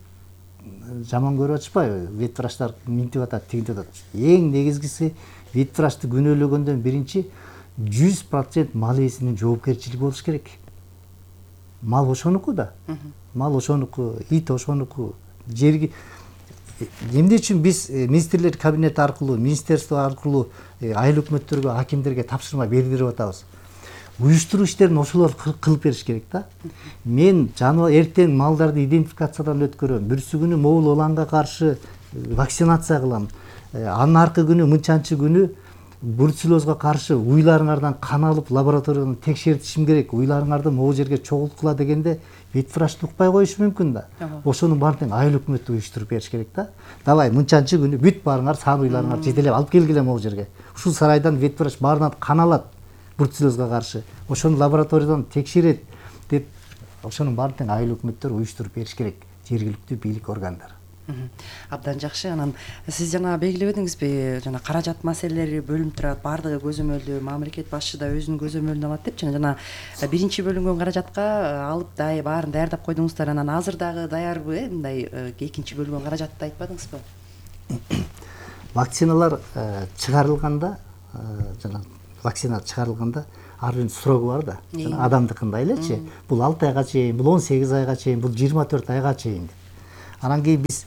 жаман көрүп атышпайбы? Ветврачтар минтип атат, тигинтип атат. Эң негизгиси ветврачты күнөөлөгөндөн биринчи 100% мал ээсинин жоопкерчилиги болуш керек. Мал ошонуку да. Мал ошонуку, ит ошонуку. Жерги эмне үчүн биз министрлер кабинети аркылуу, министерство аркылуу айыл өкмөттөргө, акимдерге тапшырма бердирип атабыз. Уюштуруу иштерин ошолор кылып бериш керек да. Мен эртең малдарды идентификациядан өткөрөм. Бүрсү күнү могул ылаңга каршы вакцинация кылам. Анын аркы күнү, мынчанчы күнү бруцеллезга каршы уйларыңардан кан алып лабораториядан текшертишим керек. Уйларыңарды могул жерге чогулткула дегенде ветврачты укпай коюшу мүмкүн да. Ошонун баарын айыл өкмөтү уюштуруп бериш керек да. Давай мынчанчы күнү бүт баарыңар сан уйларыңарды жетелеп алып келгиле могул жерге. Ушул сарайдан ветврач баарынан кан алат. Бруцеллезга каршы, ошону лабораториядан текшерет деп, ошонун баарын айыл өкмөттөр уюштуруп бериш керек, жергиликтүү бийлик органдары. Абдан жакшы. Анан сиз жана белгилебедиңизби, жана каражат маселелери бөлүнүп турат, баардыгы көзөмөлдүү, мамлекет башчы да өзүнүн көзөмөлүн алат деп жана биринчи бөлүнгөн каражатка алып баарын даярдап койдуңуздар. Анан азыр дагы даярбы, мындай экинчи бөлүнгөн каражатты айтпадыңызбы? Вакциналар чыгарылганда, жана вакцина чыгарылганда ар биринин срогу бар да. Адамдыкындай элечи. Бул 6 айга чейин, бул 18 айга чейин, бул 24 айга чейин. Анан кийин биз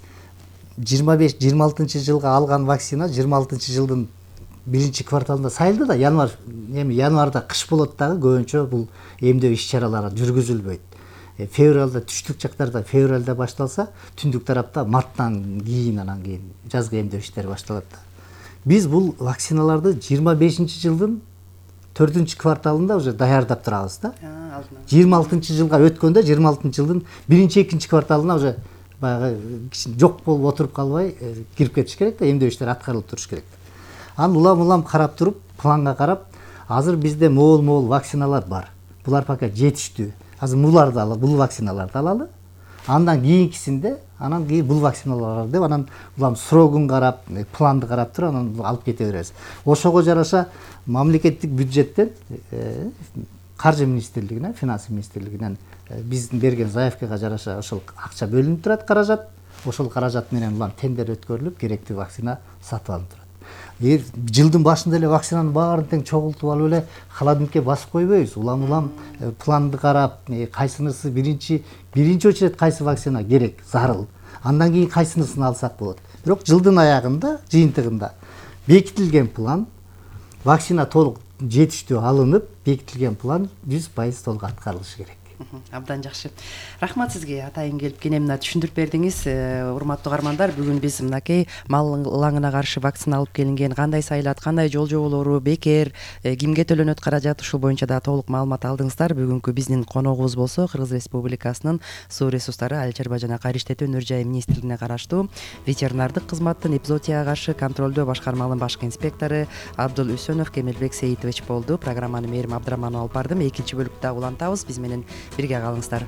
25-26 алган вакцина 26 жылдын биринчи кварталында сайылды да, январда кыш болот дагы көбүнчө бул эмдөө иш чаралары жүргүзүлбөйт. Февралда түштүк жактарда февралда башталса, түндүк тарапта марттан кийин, анан кийин жазгы эмдөө иштери башталат да. Биз бул вакциналарды 25 жылдын 4 кварталында уже даярдап турабыз да. 26 жылга өткөндө 26 жылдын 1-2 кварталына уже баягы жок болуп отуруп калбай кирип кетиш керек да, эмдөө иштери аткарылып туруш керек. Анан улам карап туруп, планга карап, азыр бизде могул вакциналар бар. Булар пока жетиштүү. Азыр бул вакциналарды алалы. Андан кийинкисинде, анан кийин бул вакциналар деп, анан улам срогун карап, планды карап туруп, анан алып кете беребиз. Ошого жараша мамлекеттик бюджеттен, каржы министрлигинен, финанс министрлигинен биздин берген заявкага жараша ошол акча бөлүнүп турат, каражат. Ошол каражат менен улам тендер өткөрүлүп, керектүү вакцина сатып алынып турат. Жылдын башында эле вакцинанын баарын тең чогултуп алып эле холодильникке басып койбойбуз. Улам планды карап, кайсынысы биринчи очередь кайсы вакцина керек, зарыл. Андан кийин кайсынысын алсак болот. Бирок жылдын аягында, жыйынтыгында бекитилген план, вакцина толук жетиштүү алынып, бекитилген план 100% толук аткарылышы керек. Абдан жакшы. Рахмат сизге, атайын келип кене мына түшүндүрүп бердиңиз. Урматтуу угармандар, бүгүн биз мынакей мал ылаңына каршы вакцина алып келинген, кандай сайылат, кандай жол жоболору, бекер, кимге төлөнөт каражат, ушул боюнча да толук маалымат алдыңыздар. Бүгүнкү биздин коногубуз болсо Кыргыз Республикасынын суу ресурстары, айыл чарба жана кайры иштетүү өнөр жайы министрлигине караштуу ветеринардык кызматтын эпизоотияга каршы контролдоо башкармалынын башкы инспектору Абдул Үсөнов Кемелбек Сейитович болду. Программаны Мээрим Абдыраманова алып бардым. Экинчи бөлүктө улантабыз. Биз менен бирге калыңыздар.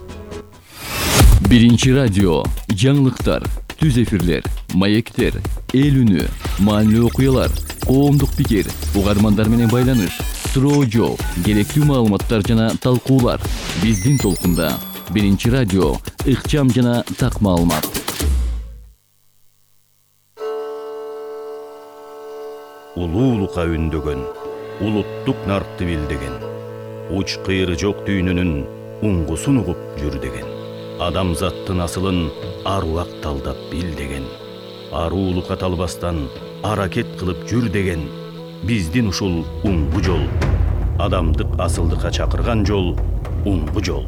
Биринчи радио, жаңылыктар, түз эфирлер, маектер, эл үнү, маанилүү окуялар, коомдук пикир, угармандар менен байланыш, суроо жооп, керектүү маалыматтар жана талкуулар. Биздин толкунда Биринчи радио, ыкчам жана так маалымат. Улуулукка үндөгөн, улуттук нартты билдеген, уч кыйры жок дүйнөнүн уңгусун угуп жүр деген. Адамзаттын асылын аруак талдап бил деген. Аруулукка талбастан аракет кылып жүр деген. Биздин ушул уңгу жол. Адамдык асылдыкка чакырган жол, уңгу жол.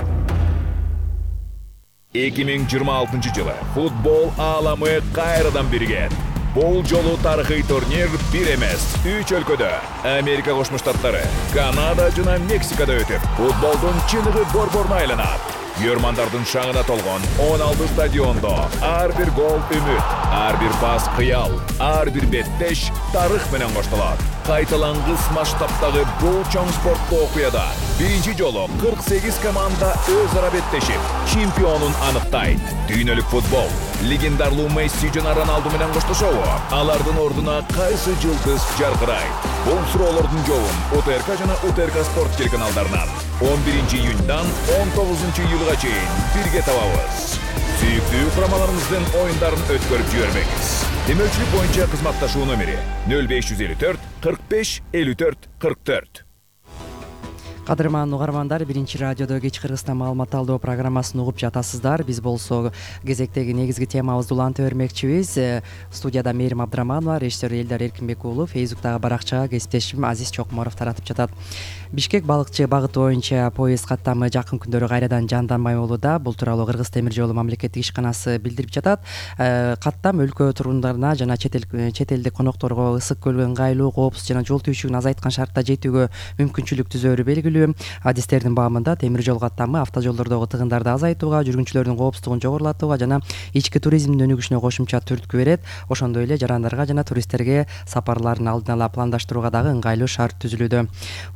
2026 жылы футбол ааламы кайрадан бирген. Бул жолу тарыхый турнир бир эмес, 3 өлкөдө, Америка Кошмо Штаттары, Канада жана Мексикада өтүп, футболдун чыныгы борборуна айланат. Көрмандардын шаңына толгон 16 стадиондо ар бир гол үмүт, ар бир пас кыял, ар бир беттеш тарых менен коштолот. Кайталангыс масштабтагы бул чоң спорттуу окуяда биринчи жолу 48 команда өз ара беттешип, чемпионун аныктайт. Дүйнөлүк футбол легендарлуу Месси жана Роналду менен коштошобу? Алардын ордуна кайсы жылдыз жаркырайт? Бул суроолордун жообун УТРК жана УТРК спорт телеканалдарынан 11 июньдан 19 июлга чейин бирге табабыз. Сүйүктүү курамаларыбыздын оюндарын өткөрүп жибербеңиз. Демөөлчүлүк боюнча кызматташуу номери 0554 45 54 44. Кадырман угармандар, Биринчи радиодо кеч Кыргызстан маалымат алдоо программасын угуп жатасыздар. Биз болсо кезектеги негизги темабызды уланта бермекчибиз. Студияда Мээрим Абдыраманова, режиссер Элдар Эркинбек уулу, Фейсбуктагы баракчага кесиптешим Азиз Чокморов таратып жатат. Бишкек балыкчы багыты боюнча поезд каттамы жакын күндөрү кайрадан жанданмай болууда. Бул тууралуу Кыргыз темир жолу мамлекеттик ишканасы билдирип жатат. Каттам өлкө тургундарына жана чет элдик конокторго ысык көлгө ыңгайлуу, коопсуз жана жол түйшүгүн азайткан шартта жетүүгө мүмкүнчүлүк түзөөрү белгилүү. Адистердин баамында темир жол каттамы автожолдордогу тыгындарды азайтууга, жүргүнчүлөрдүн коопсуздугун жогорулатууга жана ички туризмдин өнүгүшүнө кошумча түрткү берет. Ошондой эле жарандарга жана туристтерге сапарларын алдын ала пландаштырууга дагы ыңгайлуу шарт түзүлүүдө. Урматтуу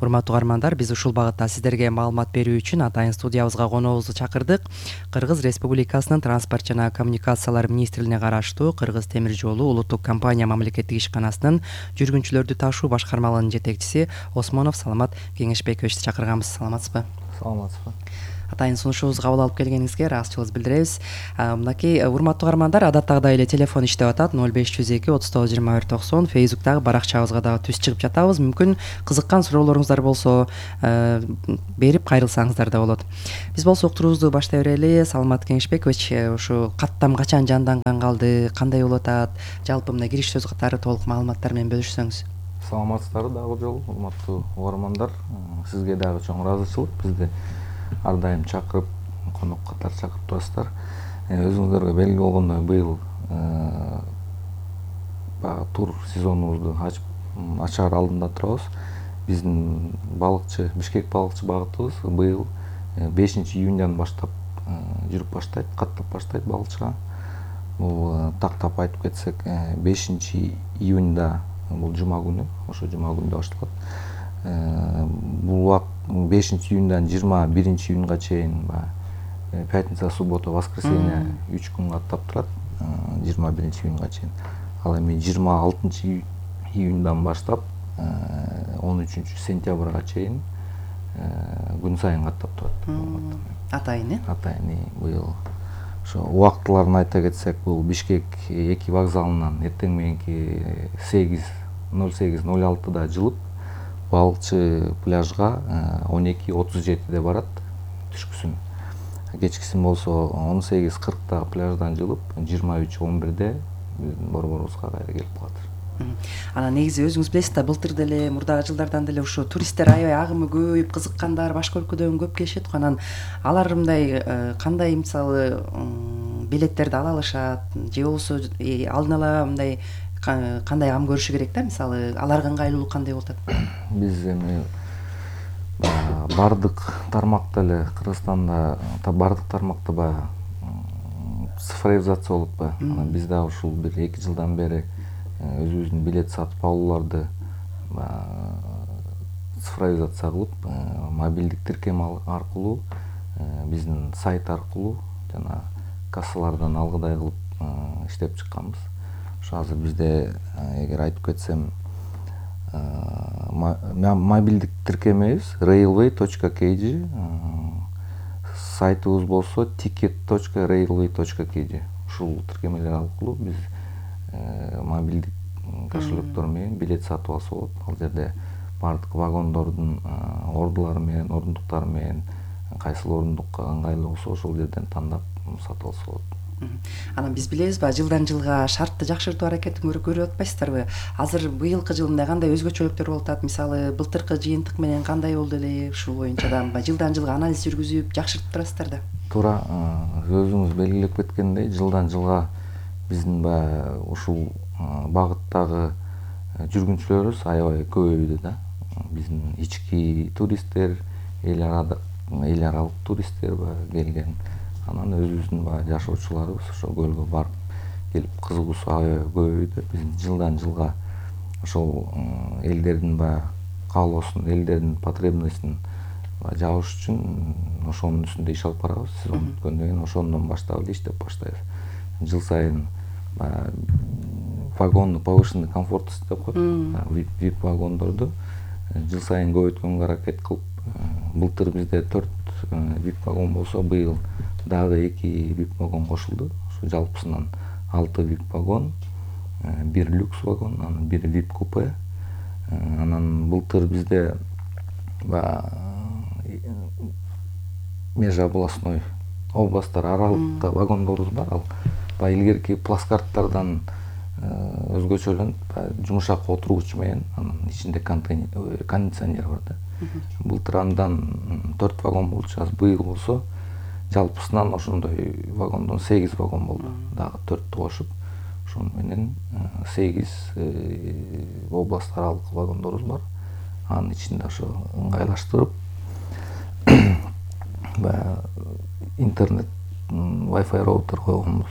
угармандар, биз ушул багытта сиздерге маалымат берүү үчүн атайын студиябызга коногубузду чакырдык. Кыргыз Республикасынын транспорт жана коммуникациялар министрлигине караштуу Кыргыз темир жолу улуттук компания мамлекеттик ишканасынын жүргүнчүлөрдү ташуу башкармалыгынын жетекчиси Осмонов Саламат Кеңешбековичти чакырганбыз. Саламатсызбы? Саламатсызбы. Атайын сунушубузду кабыл алып келгениңизге ыраазычылыгыбызды билдиребиз. Мынакей урматтуу угармандар, адаттагыдай эле телефон иштеп атат 0502 39 21 90. Фейсбуктагы баракчабызга дагы түз чыгып жатабыз. Мүмкүн кызыккан суроолоруңуздар болсо берип кайрылсаңыздар да болот. Биз болсо уктуруубузду баштай берели. Саламат Кеңешбекович, ушу каттам качан жанданган калды, кандай болуп атат? Жалпы мына кириш сөз катары толук маалыматтар менен бөлүшсөңүз. Саламатсыздар дагы жолу, урматтуу угармандар. Сизге дагы чоң ыраазычылык. Бизди ар дайым чакырып, конок катары чакырып турасыздар. Өзүңүздөргө белгилүү болгондой, быйыл тур сезонубузду ачаар алдында турабыз. Биздин балыкчы, Бишкек балыкчы багытыбыз быйыл 5-июндан баштап жүрүп баштайт, каттап баштайт балыкчыга. Бул тактап айтып кетсек, 5-июнда бул жума күнү, ошо жума күндө башталат. Бул 5-июндан 21-июнга чейин пятница, суббота, воскресенье 3 күнгө аттап турат, 21-июнга чейин. Ал эми 26-июндан баштап 13-сентябрга чейин күн сайын каттап турат. Атайын, Атайын быйыл. Ошо убактыларын айта кетсек, бул Бишкек 2 вокзалынан эртең мененки 08:06 жылып, балыкчы пляжга 12:37 барат түшкүсүн. Кечкисин болсо 18:40 пляждан жылып, 23:11 борборубузга кайра келип калат. Анан негизи өзүңүз билесиз да, былтыр деле, мурдагы жылдардан деле ушу туристтер аябай агымы көбөйүп, кызыккандар башка өлкөдөн көп келишет го. Анан алар мындай кандай мисалы билеттерди ала алышат, же болбосо алдын ала мындай кандай ам көрүшү керек да, мисалы аларга ыңгайлуулук кандай болуп атат? Биз эми бардык тармакта эле Кыргызстанда бардык тармакта цифровизация болуп атпайбы? Биз дагы ушул 1-2 жылдан бери өзүбүздүн билет сатып алууларды цифровизация кылып, мобилдик тиркем аркылуу, биздин сайт аркылуу жана кассалардан алгыдай кылып иштеп чыкканбыз. Ошо азыр бизде, эгер айтып кетсем, мобилдик тиркемебиз railway.kg, сайтыбыз болсо ticket.railway.kg. Ушул тиркемелер аркылуу биз мобилдик кошелектор менен билет сатып алса болот. Ал жерде бардык вагондордун ордулары менен, орундуктары менен, кайсыл орундукка ыңгайлуу болсо ошол жерден тандап сатып алса болот. Анан биз билебиз ба, жылдан жылга шартты жакшыртуу аракетин көрүп атпайсыздарбы? Азыр быйылкы жыл мындай кандай өзгөчөлүктөр болуп атат? Мисалы, былтыркы жыйынтык менен кандай болду эле? Ушул боюнча да жылдан жылга анализ жүргүзүп, жакшыртып турасыздар да. Туура, өзүңүз белгилеп кеткендей, жылдан жылга биздин ушул багыттагы жүргүнчүлөрүбүз аябай көбөйдү да. Биздин ички туристтер, эл аралык туристтер келген. Анан өзүбүздүн жашоочуларыбыз ошо көлгө барып келип кызыгуусу аябай көбөйдү. Биз жылдан жылга ошол элдердин каалоосун, элдердин потребностун жабыш үчүн ошонун үстүндө иш алып барабыз. Сезон бүткөндөн кийин ошондон баштап эле иштеп баштайбыз. Жыл сайын вагонну повышенный комфорт деп коет, VIP вагондорду жыл сайын көбөйткөнгө аракет кылып, былтыр бизде 4 VIP вагон болсо, быйыл дагы 2 VIP вагон кошулду. Ошо жалпысынан 6 VIP вагон, 1 люкс вагон, анан 1 VIP купе. Анан былтыр бизде межобластной областтар аралыкта вагондорубуз бар. Ал илгерки плацкарттардан өзгөчөлөнүп, жумшак отургуч менен, анан ичинде кондиционер бар да. Былтыр андан 4 вагон болчу, азыр быйыл болсо жалпысынан ошондой вагондон 8 вагон болду. Дагы 4 кошуп, ошону менен 8 област аралык вагондорубуз бар. Анын ичинде ошо ыңгайлаштырып интернет, Wi-Fi роутер койгонбуз.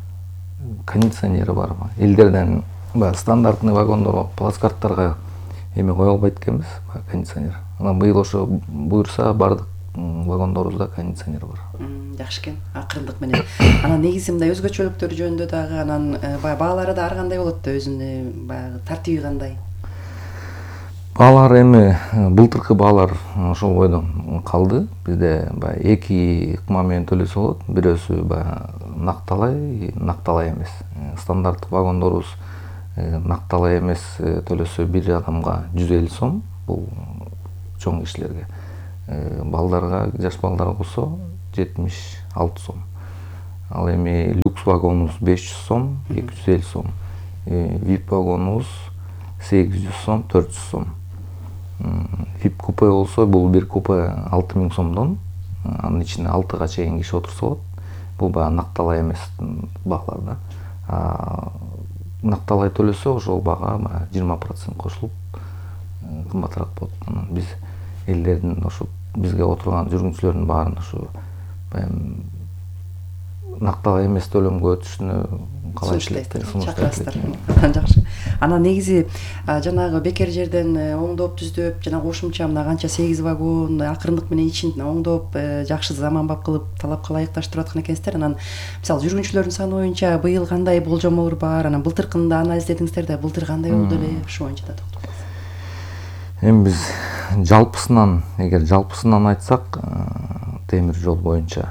Кондиционери бар. Элдерден стандартный вагондор плацкарттарга эми кое албайт экенбиз кондиционер. Анан быйыл ошо буюрса баардык вагондорубузда кондиционер бар. Жакшы экен, акырындык менен. Анан негизи мындай өзгөчөлүктөр жөнүндө дагы анан баягы баалары да ар кандай болот да, өзүнүн баягы тартиби кандай? Баалар эми былтыркы баалар ошол бойдон калды. Бизде баягы 2 ыкма менен төлөсө болот. Бирөөсү баягы накталай эмес. Стандарттык вагондорубуз накталай эмес төлөсө бир адамга 150 сом, бул чоң кишилерге. Балдарга, жаш балдарга болсо 76 сом. Ал эми люкс вагонубуз 500 сом, 250 сом. VIP вагонубуз 800 сом, 400 сом. VIP купе болсо бул бир купе 6000 сомдон, анын ичинде 6га чейин киши отурса болот. Бул баягы накталай эмес баалар да. Накталай төлөсө ошол баага 20% кошулуп кымбатыраак болот. Анан биз элдердин ошо бизге отурган жүргүнчүлөрдүн баарын ошо накталай эмес төлөмгө өтүшүнө чакырасыздар. Жакшы. Анан негизи жанагы бекер жерден оңдоп түздөп, жана кошумча мына канча 8 вагон акырындык менен ичин оңдоп, жакшы заманбап кылып талапка ылайыкташтырып аткан экенсиздер. Анан мисалы жүргүнчүлөрдүн саны боюнча быйыл кандай болжомолор бар? Анан былтыркыны да анализдедиңиздер да, былтыр кандай болду эле? Ошо боюнча да токтолсоңуз. Эми биз жалпысынан, эгер жалпысынан айтсак, темир жол боюнча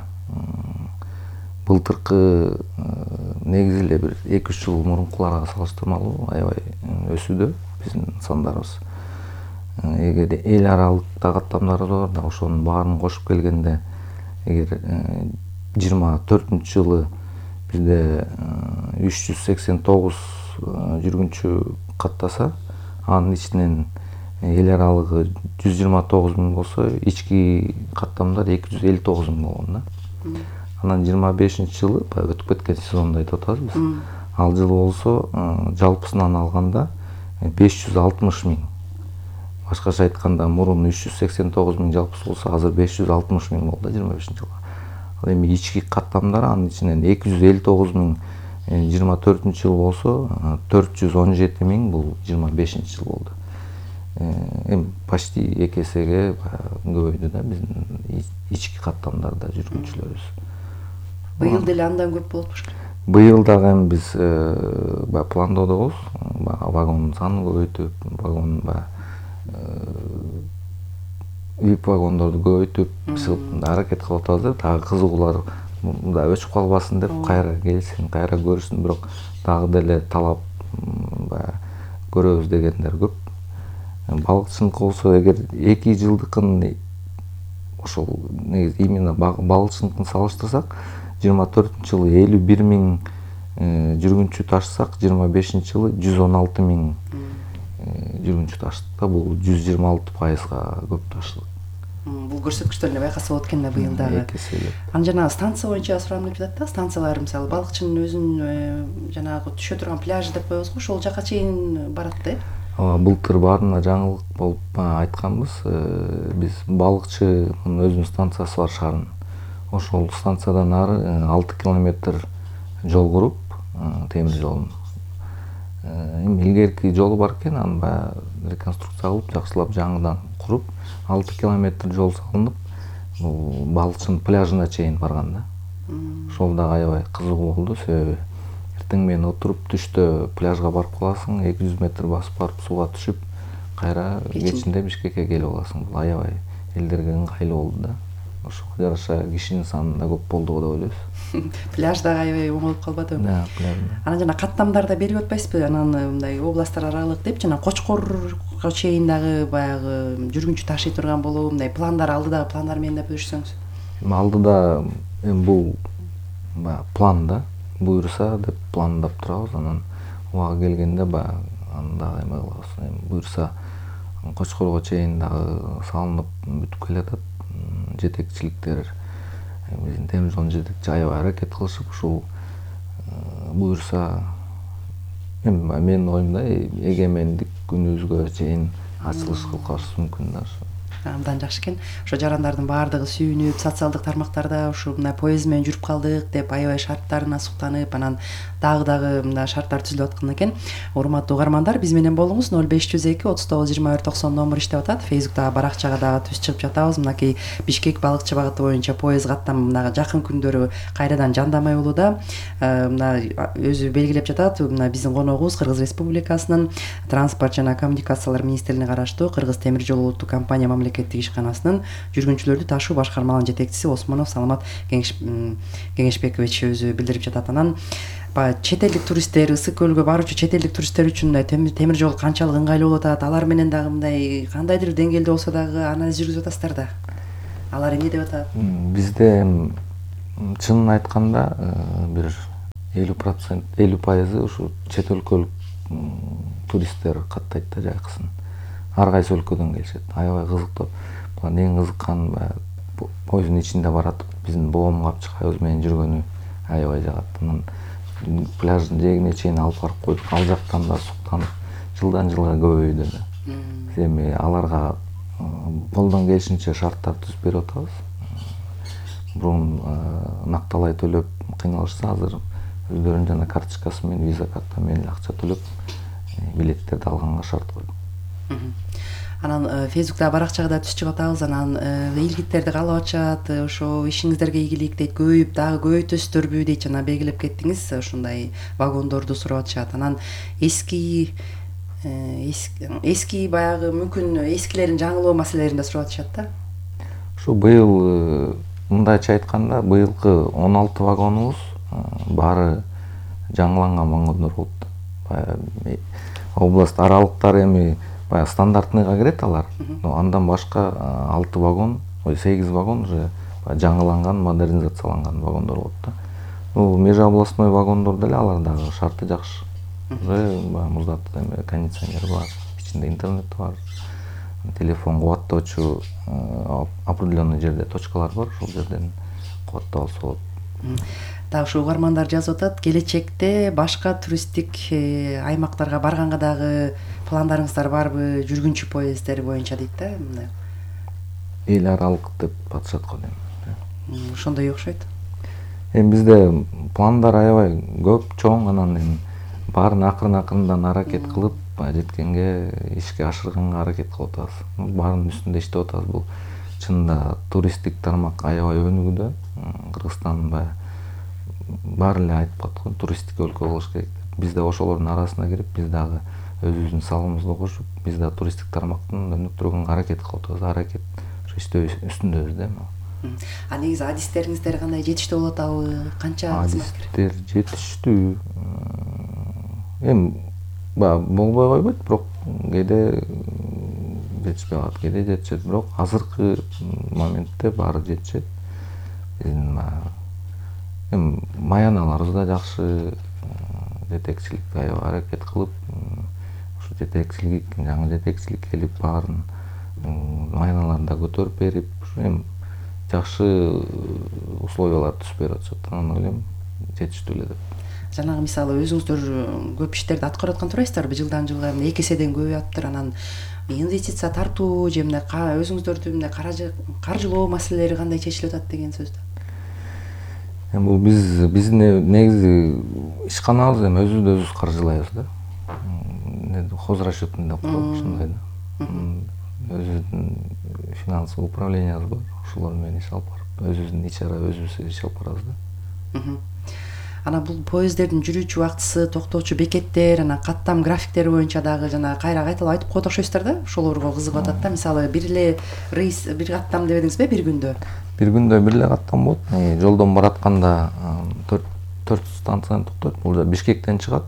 былтыркы негизи эле бир 2-3 жыл мурункуларга салыштырмалуу аябай өсүүдө биздин сандарыбыз. Эгер эл аралыкта каттамдары бар да, ошонун баарын кошуп келгенде, эгер 24-жылы бизде 389 жүргүнчү каттаса, анын ичинен эл аралыгы 129 миң болсо, ички каттамдар 259 миң болгон да. Анан 25-жылы өтүп кеткен сезонду айтып атабыз биз. Ал жылы болсо жалпысынан алганда 560 миң. Башкача айтканда мурун 389 миң жалпысы болсо, азыр 560 миң болду 25-жылга. Ал эми ички каттамдар анын ичинен 259 миң 24-жыл болсо, 417 миң бул 25-жыл болду. Эми почти 2 эсеге көбөйдү да биздин ички каттамдарда жүргүнчүлөрүбүз. Быйыл деле андан көп болот болуш керек. Быйыл дагы эми биз пландоодобуз, вагондун санын көбөйтүп, вагон VIP вагондорду көбөйтүп аракет кылып атабыз. Дагы кызыгуулар мында өчүп калбасын деп, кайра келсин, кайра көрсүн, бирок дагы деле талап көрөбүз дегендер көп. Балыкчылык болсо, эгер 2 жылдыкын ошол негизи именно балыкчылыкты салыштырсак, 24-жылы 51 миң жүргүнчү ташысак, 25-жылы 116 миң жүргүнчү таштык да, бул 126%га көп таштык. Бул көрсөткүчтөрүнө байкаса болот экен да быйыл дагы. Анан жанагы станция боюнча сурамын деп жатат да, станциялар мисалы балыкчынын өзүнүн жанагы түшө турган пляжы деп коебузго, ошол жака чейин барат да. Былтыр баарына жаңылык болуп айтканбыз. Биз балыкчынын өзүнүн станциясы бар шарын. Ошол станциядан ары 6 километр жол куруп, темир жолун. Илгерки жолу бар экен, аны реконструкция кылып, жакшылап жаңыдан куруп, 6 километр жол салынып, балыкчынын пляжына чейин барган да. Ошол да аябай кызыгуу болду, себеби эртең менен отуруп, түштө пляжга барып каласың, 200 метр басып барып сууга түшүп, кайра кечинде Бишкекке келип аласың. Бул аябай элдерге ыңгайлуу болду да. Ошого жараша кишинин саны да көп болду деп ойлойбуз. Пляж да аябай оңолуп калбадыбы? Да, пляжда. Анан жана каттамдарда берип атпайсызбы? Анан мындай областтар аралык деп, жана Кочкорго чейин дагы баягы жүргүнчү ташый турган болуп, мындай пландар, алдыдагы пландар менен да бөлүшсөңүз. Алдыда бул план да, буюрса деп пландап турабыз. Анан убагы келгенде аны дагы эме кылабыз. Буюрса Кочкорго чейин дагы салынып бүтүп келатат. Жетекчиликтер, биздин темир жолдун жетекчи аябай аракет кылышып, ушул буюрса менин оюмда эгемендик күнүбүзгө чейин ачылыш кылып калышыбыз мүмкүн да. Абдан жакшы экен. Ошо жарандардын баардыгы сүйүнүп, социалдык тармактарда ушу мына поезд менен жүрүп калдык деп аябай шарттарына суктанып, анан дагы мына шарттар түзүлүп аткан экен. Урматтуу угармандар, биз менен болуңуз. 0502 39 21 90 номер иштеп атат. Фейсбуктагы баракчага дагы түз чыгып жатабыз. Мынакей Бишкек балыкчы багыты боюнча поезд каттам мына жакын күндөрү кайрадан жандамай болууда. Мына өзү белгилеп жатат. Мына биздин коногубуз Кыргыз Республикасынын транспорт жана коммуникациялар министрлигине караштуу Кыргыз темир жол улуттук компания мамлекеттик ишканасынын жүргүнчүлөрдү ташуу башкармаларынын жетекчиси Осмонов Саламат Кеңешбекович өзү билдирип жатат. Анан чет элдик туристтер, Ысык көлгө баруучу чет элдик туристтер үчүн темир жол канчалык ыңгайлуу болуп атат? Алар менен дагы мындай кандайдыр деңгээлде болсо дагы анализ жүргүзүп атасыздар да. Алар эмне деп атат? Бизде чынын айтканда бир 50% ушу чет өлкөлүк туристтер каттайт да жайкысын. Ар кайсы өлкөдөн келишет. Аябай кызыктуу. Булар эң кызыккан поезддин ичинде баратып биздин боом капчыкайыбыз менен жүргөнү аябай жагат. Анан пляждын жээгине чейин алып барып коюп, ал жактан да суктанып, жылдан жылга көбөйдү да. Биз эми аларга колдон келишинче шарттар түзүп берип атабыз. Бурун накталай төлөп кыйналышса, азыр өздөрүнүн жана карточкасы менен, виза карта менен акча төлөп билеттерди алганга шарт койдук. Анан Фейсбуктагы баракчага да түз чыгып атабыз. Анан ийгиликтерди каалап атышат, ошо ишиңиздерге ийгилик дейт, көбөйүп дагы көбөйтөсүздөрбү дейт, жана белгилеп кеттиңиз, ушундай вагондорду сурап атышат. Анан эски баягы мүмкүн эскилерин жаңылоо маселелерин да сурап атышат да. Ушу быйыл мындайча айтканда, быйылкы 16 вагонубуз баары жаңыланган вагондор болупту. Област аралыктар эми баягы стандартныйга кирет алар. Андан башка 6 вагон, 8 вагон уже жаңыланган, модернизацияланган вагондор болот да. Бул межобластной вагондор деле алар дагы шарты жакшы. Уже муздатуу эми кондиционер бар, ичинде интернет бар, телефон кубаттоочу определенный жерде точкалар бар, ошол жерден кубаттап алса болот. Дагы ушу угармандар жазып атат, келечекте башка туристтик аймактарга барганга дагы пландарыңыздар барбы, жүргүнчү поезддер боюнча дейт да, мындай. Эл аралык деп атышат го дейм. Ошондой окшойт. Эми бизде пландар аябай көп, чоң, анан эми баарын акырын-акырындан аракет кылып, жеткенге, ишке ашырганга аракет кылып атабыз. Баарынын үстүндө иштеп атабыз. Бул чынында туристтик тармак аябай өнүгүүдө. Кыргызстан баары эле айтып калат, туристтик өлкө болуш керек деп. Биз да ошолордун арасына кирип, биз дагы өзүбүздүн салымыбызды кошуп, биз да туристтик тармактын өнүктүргөнгө аракет кылып атабыз. Аракет ошо иштөө үстүндөбүз да. А негизи адистериңиздер кандай, жетиштүү болуп атабы? Канча адистер жетиштүү. Эми болбой койбойт, бирок кээде жетишпей калат, кээде жетишет, бирок азыркы моментте баары жетишет. Биздин эми маяналарыбыз да жакшы, жетекчилик аябай аракет кылып, ушу жетекчилик, жаңы жетекчилик келип баарын маяналарын да көтөрүп берип, эми жакшы условиялар түзүп берип атышат. Анан ойлойм, жетиштүү эле деп. Жанагы мисалы өзүңүздөр көп иштерди аткарып аткан турасыздарбы? Жылдан жылга 2 эседен көбөйүп атыптыр. Анан инвестиция тартуу же мындай өзүңүздөрдүн каржылоо маселелери кандай чечилип атат деген сөздү. Эми бул биздин негизи ишканабыз эми өзүбүздү өзүбүз каржылайбыз да. Хозрасчетный деп коет, ушундай да. Өзүбүздүн финансовый управлениябыз бар, ошолор менен иш алып барып, өзүбүздүн ичара өзүбүз иш алып барабыз да. Анан бул поезддердин жүрүүчү убактысы, токтоочу бекеттер, анан каттам графиктери боюнча дагы жана кайталап айтып коет окшойсуздар да, ошолорго кызыгып атат да. Мисалы бир эле рейс, бир каттам дебедиңизби бир күндө? Бир күндө бир эле каттам болот. Жолдон баратканда 4 станциядан токтойт. Бул Бишкектен чыгат,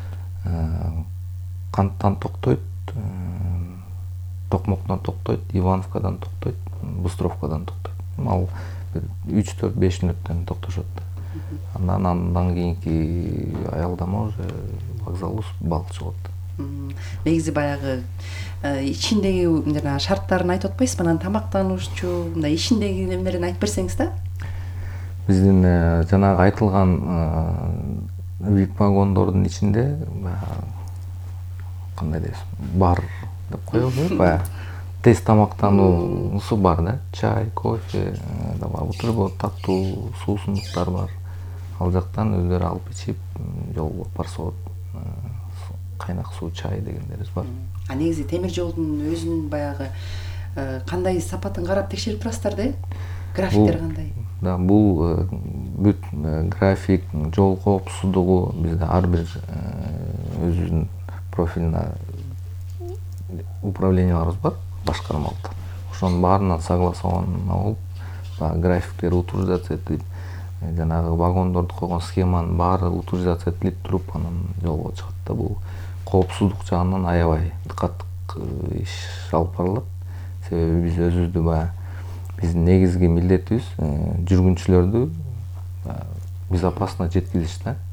Канттан токтойт, Токмоктон токтойт, Ивановкадан токтойт, Быстровкадан токтойт. Ал 3-4-5 мүнөттөн токтошот. Андан кийинки аялдама уже вокзал балчы болот. Негизи баягы ичиндеги жана шарттарын айтып атпайсызбы? Анан тамактануучу, мындай ичиндеги немелерин айтып берсеңиз да. Биздин жанагы айтылган VIP вагондордун ичинде кандай дейсиз, бар деп коебузбу? тез тамактануусу бар да, чай, кофе, бутерброд, таттуу суусундуктар бар. Ал жактан өздөрү алып ичип, жолго парсоот, кайнак суу, чай дегендерибиз бар. Негизи темир жолдун өзүнүн баягы кандай сапатын карап текшерип турасыздар да? Графиктер кандай? Да, бул бүт график, жол коопсуздугу бизде ар бир өзүнүн профилине управленияларыбыз бар, башкармалыктар. Ошонун баарынан согласован алып, графиктерди утилизация этип, жанагы вагондорду койгон схеманын баары утилизация этилип туруп, анан жолго чыгат да. Бул коопсуздук жагынан аябай диккаттык иш алып барылат. Себеби биз өзүбүздү баягы биздин негизги милдетибиз жүргүнчүлөрдү безопасно жеткизиш да.